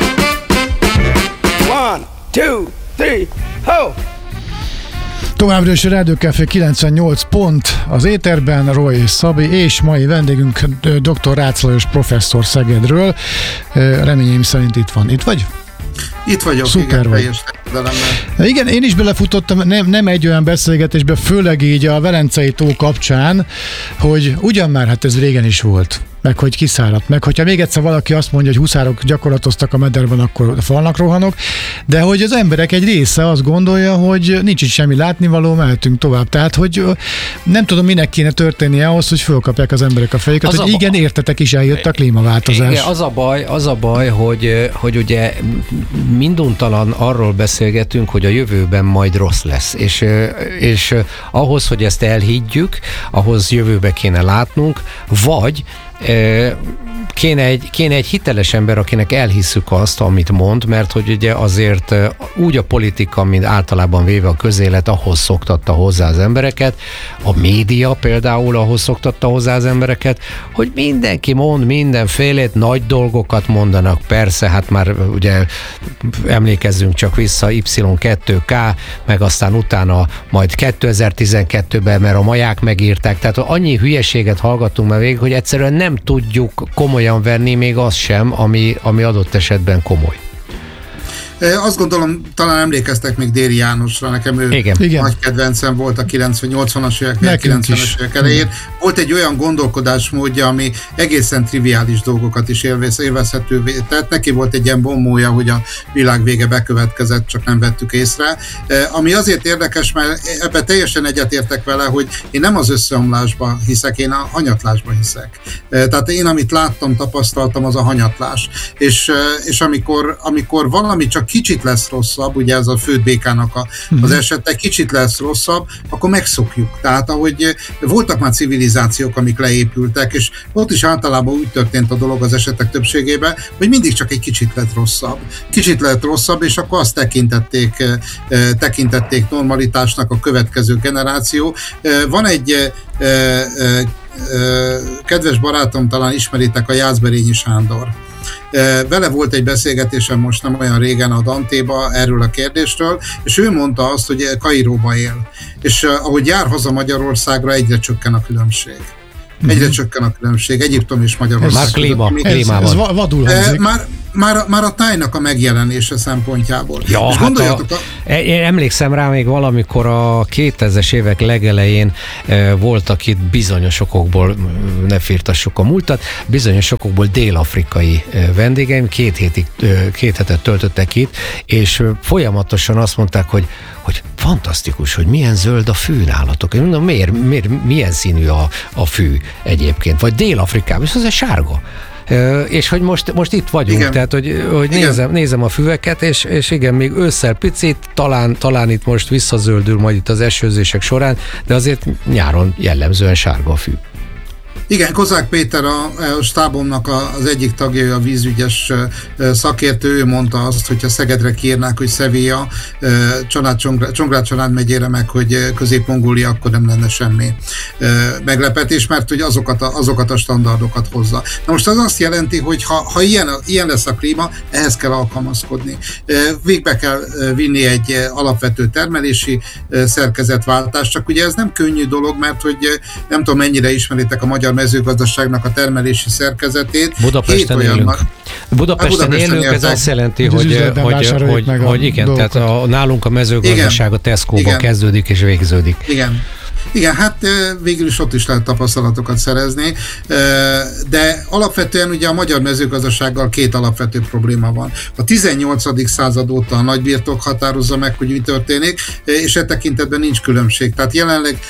One, two, three, ho! Továbbra is a Rádió Café kilencvennyolc pont az éterben, Roy és Szabi, és mai vendégünk dr. Rácz Lajos professzor Szegedről. Reményeim szerint itt van. Itt vagy? Itt vagyok, szuper igen, vagy. teljes tekintelemmel. Igen, én is belefutottam, nem, nem egy olyan beszélgetésbe, főleg így a Velencei tó kapcsán, hogy ugyan már, hát ez régen is volt, meg hogy kiszáradt, meg hogyha még egyszer valaki azt mondja, hogy huszárok gyakorlatoztak a mederben, akkor falnak rohanok, de hogy az emberek egy része azt gondolja, hogy nincs itt semmi látnivaló, mehetünk tovább. Tehát, hogy nem tudom, minek kéne történnie ahhoz, hogy fölkapják az emberek a fejüket, az hogy igen, ba... értetek is, eljött a klímaváltozás. Igen, az a baj, az a baj, hogy, hogy ugye minduntalan arról beszélgetünk, hogy a jövőben majd rossz lesz, és, és ahhoz, hogy ezt elhiggyük, ahhoz jövőbe kéne látnunk, vagy Kéne egy, kéne egy hiteles ember, akinek elhisszük azt, amit mond, mert hogy ugye azért úgy a politika, mint általában véve a közélet ahhoz szoktatta hozzá az embereket, a média például ahhoz szoktatta hozzá az embereket, hogy mindenki mond mindenfélét, nagy dolgokat mondanak, persze, hát már ugye emlékezzünk csak vissza Y kettő K, meg aztán utána majd kétezer-tizenkettőben, mert a maják megírták, tehát annyi hülyeséget hallgattunk már végig, hogy egyszerűen nem tudjuk komolyan venni még az sem, ami, ami adott esetben komoly. Azt gondolom, talán emlékeztek még Déri Jánosra, nekem ő Igen. nagy Igen. kedvencem volt a kilencven-nyolcvanas évek, kilencvenes évek elején. Volt egy olyan gondolkodásmódja, ami egészen triviális dolgokat is élvez, élvezhetővé tett. Neki volt egy ilyen bombója, hogy a világ vége bekövetkezett, csak nem vettük észre. Ami azért érdekes, mert ebben teljesen egyetértek vele, hogy én nem az összeomlásban hiszek, én a hanyatlásban hiszek. Tehát én, amit láttam, tapasztaltam, az a hanyatlás. És, és amikor, amikor valami csak kicsit lesz rosszabb, ugye ez a földbékának a, az esete, kicsit lesz rosszabb, akkor megszokjuk. Tehát ahogy voltak már civilizációk, amik leépültek, és ott is általában úgy történt a dolog az esetek többségében, hogy mindig csak egy kicsit lett rosszabb. Kicsit lett rosszabb, és akkor azt tekintették, tekintették normalitásnak a következő generáció. Van egy kedves barátom, talán ismeritek, a Jászberényi Sándor. Vele volt egy beszélgetésem most nem olyan régen a Dantéba erről a kérdésről, és ő mondta azt, hogy Kairóba él. És ahogy jár haza Magyarországra, egyre csökken a különbség. Egyre mm-hmm. csökken a különbség. Egyiptom és Magyarország. Már klíma, klímában. Ez, ez vadul hangzik. Már, már, már a tájnak a megjelenése szempontjából. Ja, és hát a, a... Én emlékszem rá még valamikor a kétezres évek legelején e, voltak itt bizonyos okokból, ne firtassuk a múltat, bizonyos okokból dél-afrikai e, vendégeim, két, hétig, e, két hetet töltöttek itt, és e, folyamatosan azt mondták, hogy, hogy fantasztikus, hogy milyen zöld a fű nálatok. Én mondom, miért, miért, milyen színű a, a fű egyébként? Vagy Dél-Afrikában, és az egy sárga. Uh, és hogy most, most itt vagyunk, igen. Tehát hogy, hogy nézem, nézem a füveket, és, és igen, még ősszel picit, talán, talán itt most visszazöldül majd itt az esőzések során, de azért nyáron jellemzően sárga a fű. Igen, Kozák Péter a, a stábomnak az egyik tagja, a vízügyes szakértő, ő mondta azt, hogyha Szegedre kiírnák, hogy Sevilla, Csongrád Csanád megyére meg, hogy Közép-Mongólia, akkor nem lenne semmi meglepetés, mert hogy azokat a, azokat a standardokat hozza. Na most az azt jelenti, hogy ha, ha ilyen, ilyen lesz a klíma, ehhez kell alkalmazkodni. Végbe kell vinni egy alapvető termelési szerkezetváltást, csak ugye ez nem könnyű dolog, mert hogy nem tudom, mennyire ismeritek a magyar mezőgazdaságnak a termelési szerkezetét. Budapesten élünk. Mag... Budapesten, Budapesten élünk, ez azt jelenti, hogy, hogy, hogy, hogy igen, dolgokat. Tehát a, nálunk a mezőgazdaság a Tesco-ban kezdődik és végződik. Igen. Igen, hát végül is ott is lehet tapasztalatokat szerezni, de alapvetően ugye a magyar mezőgazdasággal két alapvető probléma van. A tizennyolcadik század óta a nagybirtok határozza meg, hogy mi történik, és e tekintetben nincs különbség. Tehát jelenleg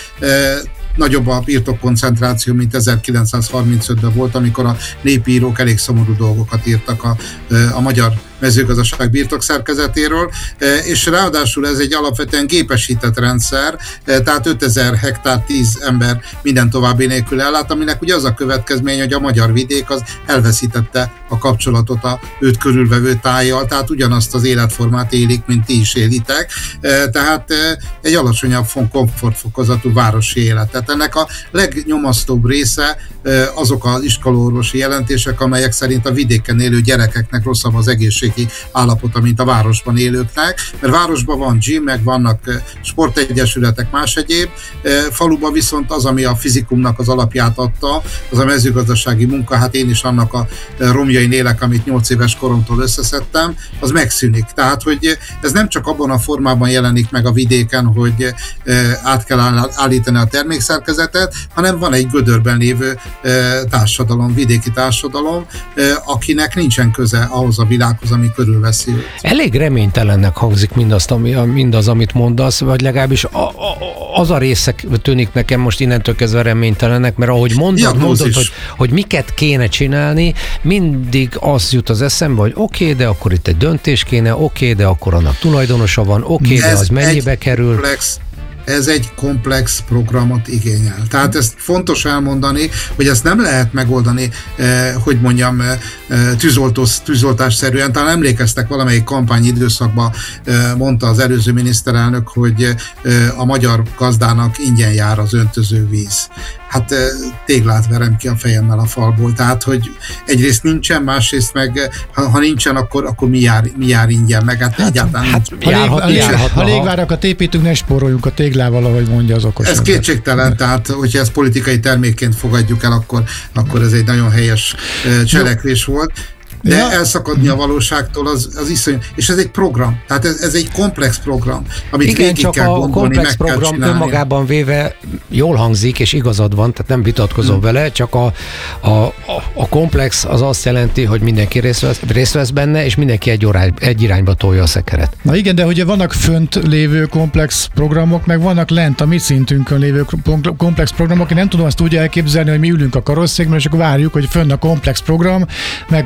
nagyobb a birtokkoncentráció, mint ezerkilencszázharmincötben volt, amikor a népírók elég szomorú dolgokat írtak a, a magyar mezőgazdaság birtokszerkezetéről, és ráadásul ez egy alapvetően gépesített rendszer, tehát ötezer hektár, tíz ember minden további nélkül ellát, aminek ugye az a következmény, hogy a magyar vidék az elveszítette a kapcsolatot a őt körülvevő tájjal, tehát ugyanazt az életformát élik, mint ti is élitek, tehát egy alacsonyabb komfortfokozatú városi élet. Tehát ennek a legnyomasztóbb része azok az iskolaorvosi jelentések, amelyek szerint a vidéken élő gyerekeknek rosszabb az egészség állapota, mint a városban élőknek, mert városban van gym, meg vannak sportegyesületek, más egyéb, faluban viszont az, ami a fizikumnak az alapját adta, az a mezőgazdasági munka, hát én is annak a romjain élek, amit nyolc éves koromtól összeszedtem, az megszűnik. Tehát, hogy ez nem csak abban a formában jelenik meg a vidéken, hogy át kell állítani a termékszerkezetet, hanem van egy gödörben lévő társadalom, vidéki társadalom, akinek nincsen köze ahhoz a világhoz, ami körülveszi őt. Elég reménytelennek hangzik mindazt, ami, mindaz, amit mondasz, vagy legalábbis a, a, az a része tűnik nekem most innentől kezdve reménytelennek, mert ahogy mondod, mondod hogy, hogy miket kéne csinálni, mindig az jut az eszembe, hogy oké, okay, de akkor itt egy döntés kéne, oké, okay, de akkor annak tulajdonosa van, oké, okay, de az mennyibe kerül. Komplex. Ez egy komplex programot igényel. Tehát ezt fontos elmondani, hogy ezt nem lehet megoldani, eh, hogy mondjam, eh, tűzoltós, tűzoltásszerűen. Talán emlékeztek, valamelyik kampány időszakban eh, mondta az előző miniszterelnök, hogy eh, a magyar gazdának ingyen jár az öntözővíz. Hát eh, téglát verem ki a fejemmel a falból. Tehát, hogy egyrészt nincsen, másrészt meg, ha, ha nincsen, akkor, akkor mi, jár, mi jár ingyen, meg hát, hát egyáltalán hát, nincs. Ha, lég, ha, ha légvárakat építünk, ne spóroljunk a téglával, ahogy mondja az okos. Ez kétségtelen, tehát hogyha ezt politikai termékként fogadjuk el, akkor, akkor ez egy nagyon helyes uh, cselekvés volt. De ja. elszakadni a valóságtól az, az iszonyú. És ez egy program. Tehát ez, ez egy komplex program, amit igen, végig csak kell a gondolni, komplex meg program kell önmagában véve jól hangzik, és igazad van, tehát nem vitatkozom hmm. vele, csak a, a, a, a komplex az azt jelenti, hogy mindenki részt vesz, részt vesz benne, és mindenki egy, orány, egy irányba tolja a szekeret. Na igen, de ugye vannak fönt lévő komplex programok, meg vannak lent a mi szintünkön lévő komplex programok. Én nem tudom azt úgy elképzelni, hogy mi ülünk a karosszékben, és akkor várjuk, hogy fönn a komplex program megoldja helyett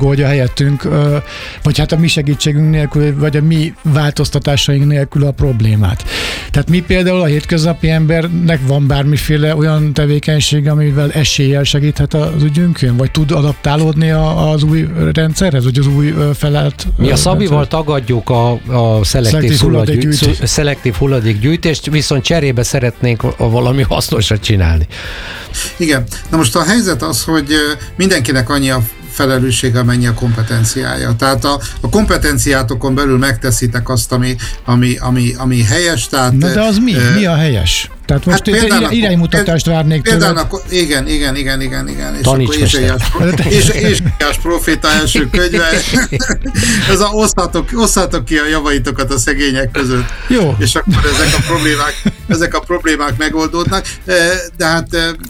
helyettünk, vagy hát a mi segítségünk nélkül, vagy a mi változtatásaink nélkül a problémát. Tehát mi például a hétköznapi embernek van bármiféle olyan tevékenység, amivel eséllyel segíthet az ügyünkön, vagy tud adaptálódni az új rendszerhez, vagy az új felállt Mi a Szabival rendszer? tagadjuk a, a szelektív, hulladékgyűjtést, szelektív hulladékgyűjtést, viszont cserébe szeretnénk valami hasznosat csinálni. Igen. Na most a helyzet az, hogy mindenkinek annyi a felelőssége, amennyi a kompetenciája. Tehát a, a kompetenciátokon belül megteszitek azt, ami, ami, ami, ami helyes. Tehát, Na de az mi? Uh, mi a helyes? Tehát most hát például iránymutatást várnék tőled. Akkor, igen, igen, igen, igen, igen. És akkor Ézsaiás proféta első könyve. Ez a osztátok, osztátok ki a javaitokat a szegények között. Jó. És akkor ezek a problémák, ezek a problémák megoldódnak. De hát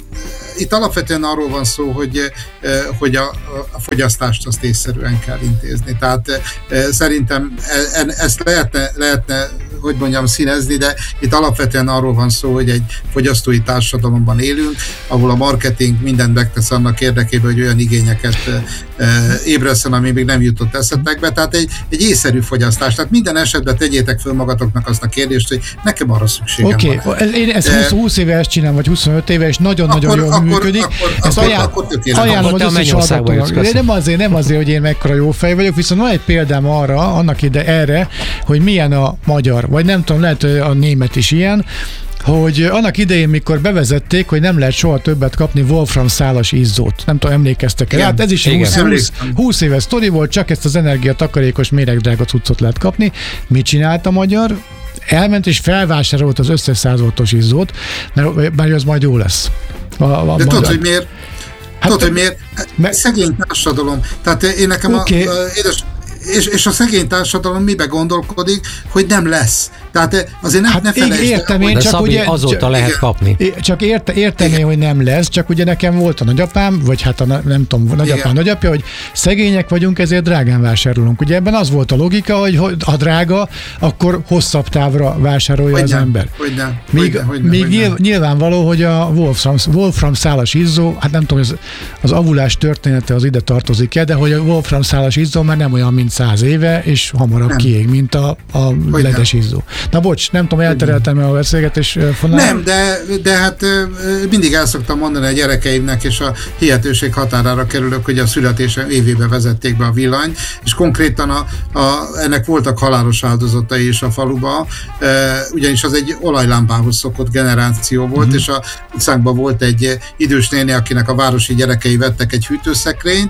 itt alapvetően arról van szó, hogy, hogy a, a fogyasztást azt észszerűen kell intézni. Tehát szerintem ezt lehetne, lehetne, hogy mondjam, színezni, de itt alapvetően arról van szó, hogy egy fogyasztói társadalomban élünk, ahol a marketing mindent megtesz annak érdekében, hogy olyan igényeket ébreszten, ami még nem jutott eszetekbe. Tehát egy, egy észszerű fogyasztás. Tehát minden esetben tegyétek föl magatoknak azt a kérdést, hogy nekem arra szükségem okay. van. Oké, én ezt húsz, húsz éve ezt csinálom, vagy huszonöt éve, és nagyon-nagyon jól akkor, működik. Akkor, ezt akkor, ajánl, akkor ajánlom az összes hallgatónak. Nem azért, nem azért, hogy én mekkora jó fej vagyok, viszont van egy példám arra, annak ide erre, hogy milyen a magyar, vagy nem tudom, lehet a német is ilyen, hogy annak idején, mikor bevezették, hogy nem lehet soha többet kapni Wolfram szálas izzót. Nem tudom, emlékeztek el. Hát ez is húsz éves sztori volt, csak ezt az energiatakarékos méregdrága cuccot lehet kapni. Mit csinált a magyar? Elment és felvásárolt az összes száz voltos izzót, mert, mert az majd jó lesz. A, a De tudod, hogy miért? Hát tudod, hogy miért? Mert... Szegény társadalom. Tehát én nekem okay. a, a édes... És, és a szegény társadalom mibe gondolkodik, hogy nem lesz. Tehát azért nem, hát ne felejtsd. Értem én, de csak Szabi, ugye, azóta csak, lehet igen, kapni. Csak érte, értené, hogy nem lesz, csak ugye nekem volt a nagyapám, vagy hát a nem tudom, nagyapám, nagyapja, hogy szegények vagyunk, ezért drágán vásárolunk. Ugye ebben az volt a logika, hogy ha drága, akkor hosszabb távra vásárolja hogy az nem, ember. Hogy nem, míg hogy nem, míg hogy nyilv, nem. nyilvánvaló, hogy a Wolfram, Wolfram szálas izzó, hát nem tudom, az, az avulás története az ide tartozik-e, de hogy a Wolfram szálas izzó már nem olyan, mint száz éve, és hamarabb nem. kiég, mint a, a ledes izzó. Na bocs, nem tudom, eltereltem el a beszélgetés fonál. Nem, de, de hát mindig el szoktam mondani a gyerekeimnek, és a hihetőség határára kerülök, hogy a születésem évében vezették be a villanyt, és konkrétan a, a, ennek voltak halálos áldozatai is a faluba, ugyanis az egy olajlámpához szokott generáció volt, mm-hmm. és a utcánkban volt egy idős néni, akinek a városi gyerekei vettek egy hűtőszekrényt,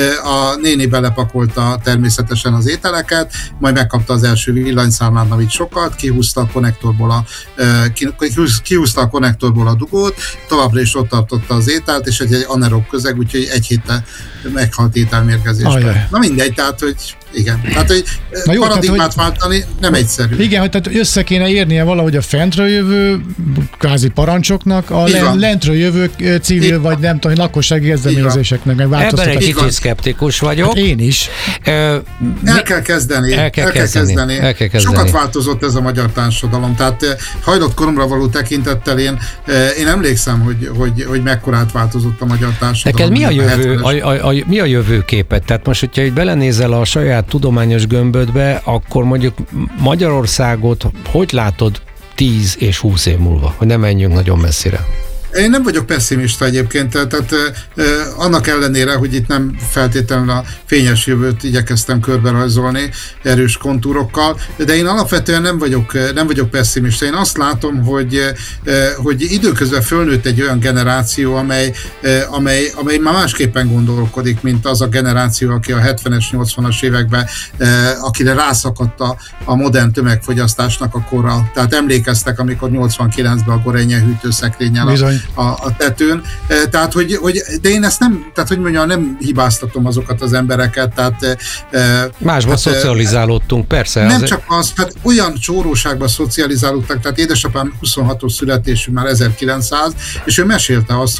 a néni belepakolta természetesen az ételeket, majd megkapta az első villanyszámlán, amit sokat, kihúzta a konnektorból a, kihúzta a konnektorból a dugót, továbbra is ott tartotta az ételt, és egy, egy anaerob közeg, úgyhogy egy héttel meghalt ételmérgezésben. Na mindegy, tehát, hogy igen. Tehát, hogy Na jó, paradigmát tehát, hogy, váltani nem egyszerű. Igen, hogy tehát össze kéne érnie valahogy a fentről jövő kvázi parancsoknak, a len, lentről jövő civil, így vagy nem tudom, lakossági kezdeményezéseknek meg változtatás. Ebben egy kicsit szkeptikus vagyok. Hát én is. El kell kezdeni. El kell, el kell kezdeni. kezdeni. El kell kezdeni. Sokat változott ez a magyar társadalom. Tehát hajlott koromra való tekintettel én, én emlékszem, hogy, hogy, hogy mekkorát változott a magyar társadalom. Neked mi a, jövő, a, a, a, mi a jövőképet? Tehát most, hogyha így belenézel a saját tudományos gömbödbe, akkor mondjuk Magyarországot hogy látod tíz és húsz év múlva? Hogy nem menjünk nagyon messzire. Én nem vagyok pessimista egyébként, tehát eh, annak ellenére, hogy itt nem feltétlenül a fényes jövőt igyekeztem körberajzolni erős kontúrokkal, de én alapvetően nem vagyok, nem vagyok pessimista. Én azt látom, hogy, eh, hogy időközben fölnőtt egy olyan generáció, amely, eh, amely, amely már másképpen gondolkodik, mint az a generáció, aki a hetvenes, nyolcvanas években, eh, akire rászakadt a, a modern tömegfogyasztásnak a kora. Tehát emlékeztek, amikor nyolcvankilencben a Gorenje hűtőszekrényel A, a tetőn. Tehát, hogy, hogy, de én ezt nem, tehát, hogy mondjam, nem hibáztatom azokat az embereket, tehát... Másban hát, szocializálódtunk, persze. Nem csak az, hát olyan csóróságban szocializálódtak, tehát édesapám huszonhatos születésű, már ezerkilencszáz, és ő mesélte azt, hogy,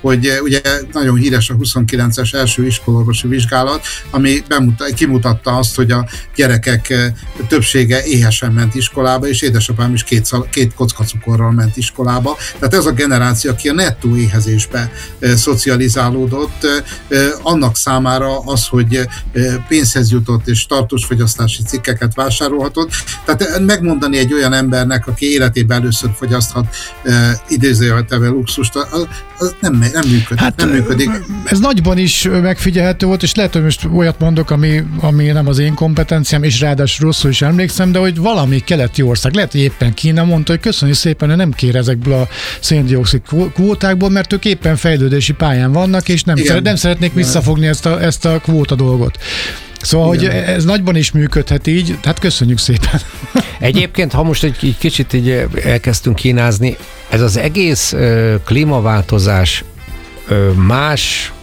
hogy ugye nagyon híres a huszonkilences első iskolaorvosi vizsgálat, ami bemutat, kimutatta azt, hogy a gyerekek többsége éhesen ment iskolába, és édesapám is két, két kocka cukorral ment iskolába. Tehát ez a generáció, aki a nettó éhezésbe szocializálódott, annak számára az, hogy pénzhez jutott és tartós fogyasztási cikkeket vásárolhatott. Tehát megmondani egy olyan embernek, aki életében először fogyaszthat idézőjeltevel luxust, az, az nem, nem működik. Hát, nem működik. Ez nagyban is megfigyelhető volt, és lehet, hogy most olyat mondok, ami, ami nem az én kompetenciám, és ráadásul rosszul is emlékszem, de hogy valami keleti ország, lehet, hogy éppen Kína mondta, hogy köszönjük szépen, hogy nem kér ezekből a széndioxid kvótákból, mert ők éppen fejlődési pályán vannak, és nem, szeret, nem szeretnék visszafogni ezt a, ezt a kvóta dolgot. Szóval, igen, hogy ez nagyban is működhet így, tehát köszönjük szépen. Egyébként, ha most egy, egy kicsit így elkezdtünk kínázni, ez az egész ö, klímaváltozás ö, más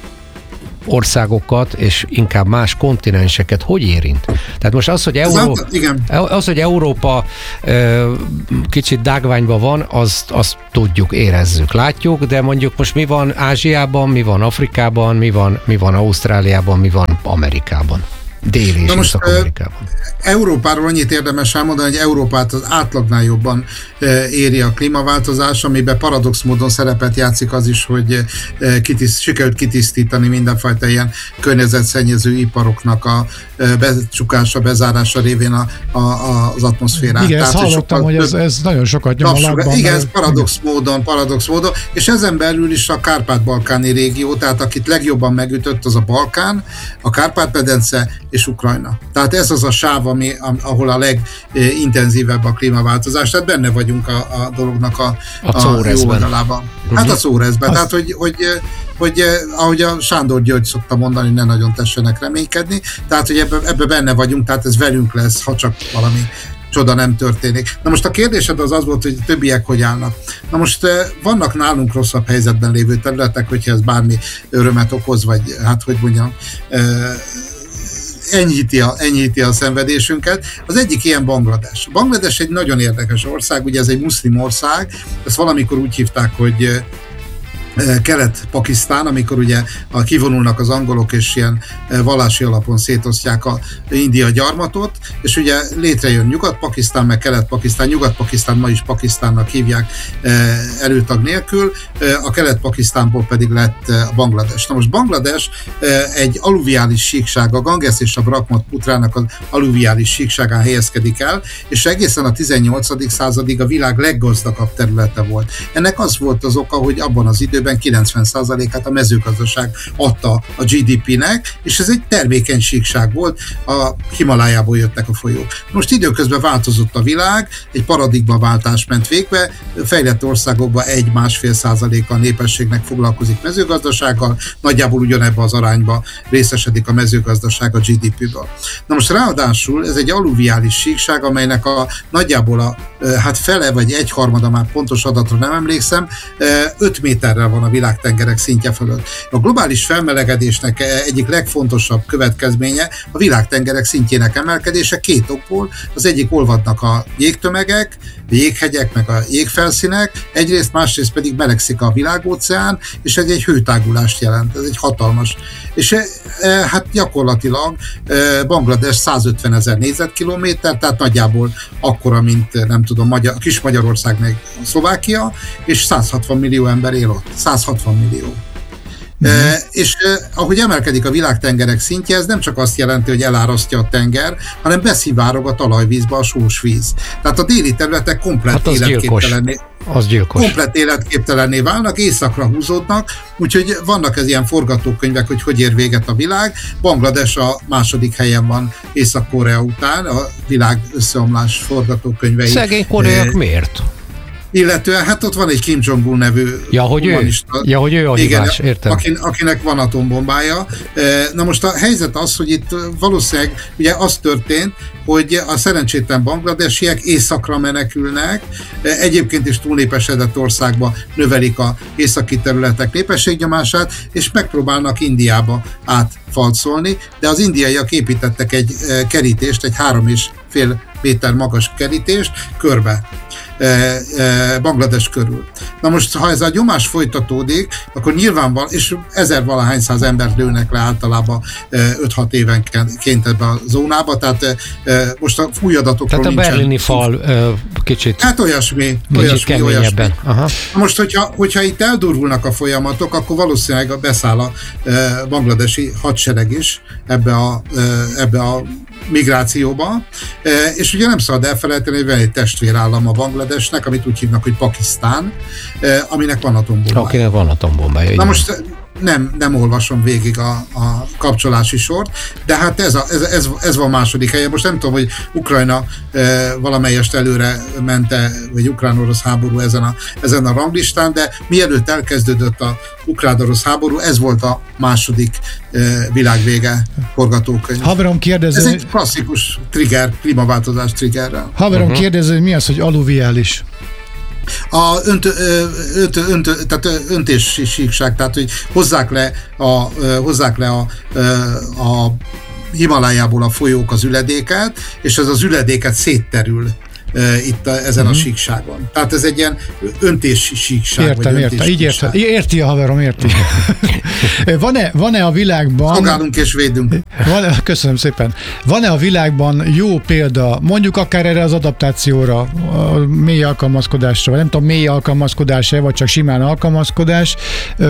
országokat, és inkább más kontinenseket hogy érint? Tehát most az, hogy, Euró... az, hogy Európa ö, kicsit dágványban van, azt, azt tudjuk, érezzük, látjuk, de mondjuk most mi van Ázsiában, mi van Afrikában, mi van, mi van Ausztráliában, mi van Amerikában? Déli és Észak-Amerikában. Európáról annyit érdemes elmondani, hogy Európát az átlagnál jobban éri a klímaváltozás, amiben paradox módon szerepet játszik az is, hogy kitiszt, sikerült kitisztítani mindenfajta ilyen környezetszennyező iparoknak a becsukása, bezárása révén a, a, az atmoszférát. Igen, ezt hallottam, hogy ez, ez nagyon sokat nyom a lakban. Igen, ez paradox módon, paradox módon, és ezen belül is a Kárpát-balkáni régió, tehát akit legjobban megütött, az a Balkán, a Kárpát-medence és Ukrajna. Tehát ez az a sáv, ami, ahol a legintenzívebb a klímaváltozás, tehát benne vagyunk a, a dolognak a, a, a jó oldalában. Hát a szórezben, tehát hogy, hogy, hogy ahogy a Sándor György szokta mondani, ne nagyon tessenek reménykedni, tehát hogy ebbe, ebbe benne vagyunk, tehát ez velünk lesz, ha csak valami csoda nem történik. Na most a kérdésed az az volt, hogy többiek hogy állnak. Na most vannak nálunk rosszabb helyzetben lévő területek, hogyha ez bármi örömet okoz, vagy hát hogy mondjam, enyhíti a, enyhíti a szenvedésünket. Az egyik ilyen Banglades. Banglades egy nagyon érdekes ország, ugye ez egy muszlim ország, ezt valamikor úgy hívták, hogy Kelet-Pakisztán, amikor ugye a kivonulnak az angolok, és ilyen vallási alapon szétosztják a India gyarmatot, és ugye létrejön Nyugat-Pakisztán, meg Kelet-Pakisztán. Nyugat-Pakisztán ma is Pakisztánnak hívják előtag nélkül, a Kelet-Pakisztánból pedig lett a Banglades. Na most Banglades egy aluviális síkság, a Ganges és a Brahmaputra-nak az aluviális síkságán helyezkedik el, és egészen a tizennyolcadik századig a világ leggazdagabb területe volt. Ennek az volt az oka, hogy abban az időben kilencven százalékát a mezőgazdaság adta a gé dé pé-nek, és ez egy termékeny síkság volt, a Himalájából jöttek a folyók. Most időközben változott a világ, egy paradigmaváltás ment végbe, fejlett országokban egy-másfél százaléka a népességnek foglalkozik mezőgazdasággal, nagyjából ugyanebben az arányba részesedik a mezőgazdaság a gé dé pé-ből. Na most ráadásul ez egy aluviális síkság, amelynek a nagyjából a hát fele vagy egyharmada, már pontos adatra nem emlékszem, öt méterrel van a világtengerek szintje fölött. A globális felmelegedésnek egyik legfontosabb következménye a világtengerek szintjének emelkedése két okból. Az egyik olvadnak a jégtömegek, a jéghegyek, meg a jégfelszínek, egyrészt, másrészt pedig melegszik a világóceán, és ez egy hőtágulást jelent, ez egy hatalmas. És hát gyakorlatilag Banglades százötvenezer négyzetkilométer, tehát nagyjából akkora, mint nem tudom, Magyar, kis Magyarország meg Szlovákia, és százhatvan millió ember él ott. százhatvan millió. Mm. E, és e, ahogy emelkedik a világtengerek szintje, ez nem csak azt jelenti, hogy elárasztja a tenger, hanem beszivárog a talajvízbe a sós víz. Tehát a déli területek komplet hát életképtelenné, komplet életképtelenné válnak, északra húzódnak, úgyhogy vannak ez ilyen forgatókönyvek, hogy hogy ér véget a világ. Banglades a második helyen van Észak-Korea után, a világ összeomlás forgatókönyvei. Szegény koreaiak e, miért? Illetően hát ott van egy Kim Jong-un nevű ja, hogy ő, ja, hogy ő a hívás, értem. Akin, akinek van atombombája. Na most a helyzet az, hogy itt valószínűleg ugye az történt, hogy a szerencsétlen bangladesiek északra menekülnek, egyébként is túlnépesedett országba növelik a északi területek népességnyomását, és megpróbálnak Indiába átfalcolni, de az indiaiak építettek egy kerítést, egy három és fél méter magas kerítést körbe. Banglades körül. Na most, ha ez a nyomás folytatódik, akkor nyilvánvalóan, és ezer valahány száz embert lőnek le általában öt-hat évenként ebbe a zónába, tehát most a új adatokról nincsen. Tehát a berlini fal kicsit Hát olyasmi, olyasmi, olyasmi. Aha. Most, hogyha, hogyha itt eldurulnak a folyamatok, akkor valószínűleg beszáll a bangladesi hadsereg is ebbe a, ebbe a migrációba, és ugye nem szabad elfelejteni, hogy van egy testvérállam a Bangladesnek, amit úgy hívnak, hogy Pakisztán, aminek van atombombája. Akinek van atombombája. Na most nem, nem olvasom végig a, a kapcsolási sort, de hát ez, a, ez, ez, ez van második helyen. Most nem tudom, hogy Ukrajna e, valamelyest előre mente, vagy ukrán-orosz háború ezen a, ezen a ranglistán, de mielőtt elkezdődött a ukrán-orosz háború, ez volt a második e, világvége forgatókönyv. Haverom kérdező... Ez egy klasszikus trigger, klímaváltozás triggerrel. Haverom uh-huh. kérdező, mi az, hogy aluviális? A öntö, öntö, öntö, tehát öntési síkság, tehát hogy hozzák le a, hozzák le a, a Himalájából a folyók az üledéket, és ez az üledéket szétterül itt a, ezen uh-huh. a síkságon. Tehát ez egy ilyen öntési síkság. Értem, vagy értem, így értem. Érti a haverom, érti. Van-e, van-e a világban... Szolgálunk és védünk. Van, köszönöm szépen. Van-e a világban jó példa, mondjuk akár erre az adaptációra, a mély alkalmazkodásra, vagy nem tudom, mély alkalmazkodás-e, vagy csak simán alkalmazkodás,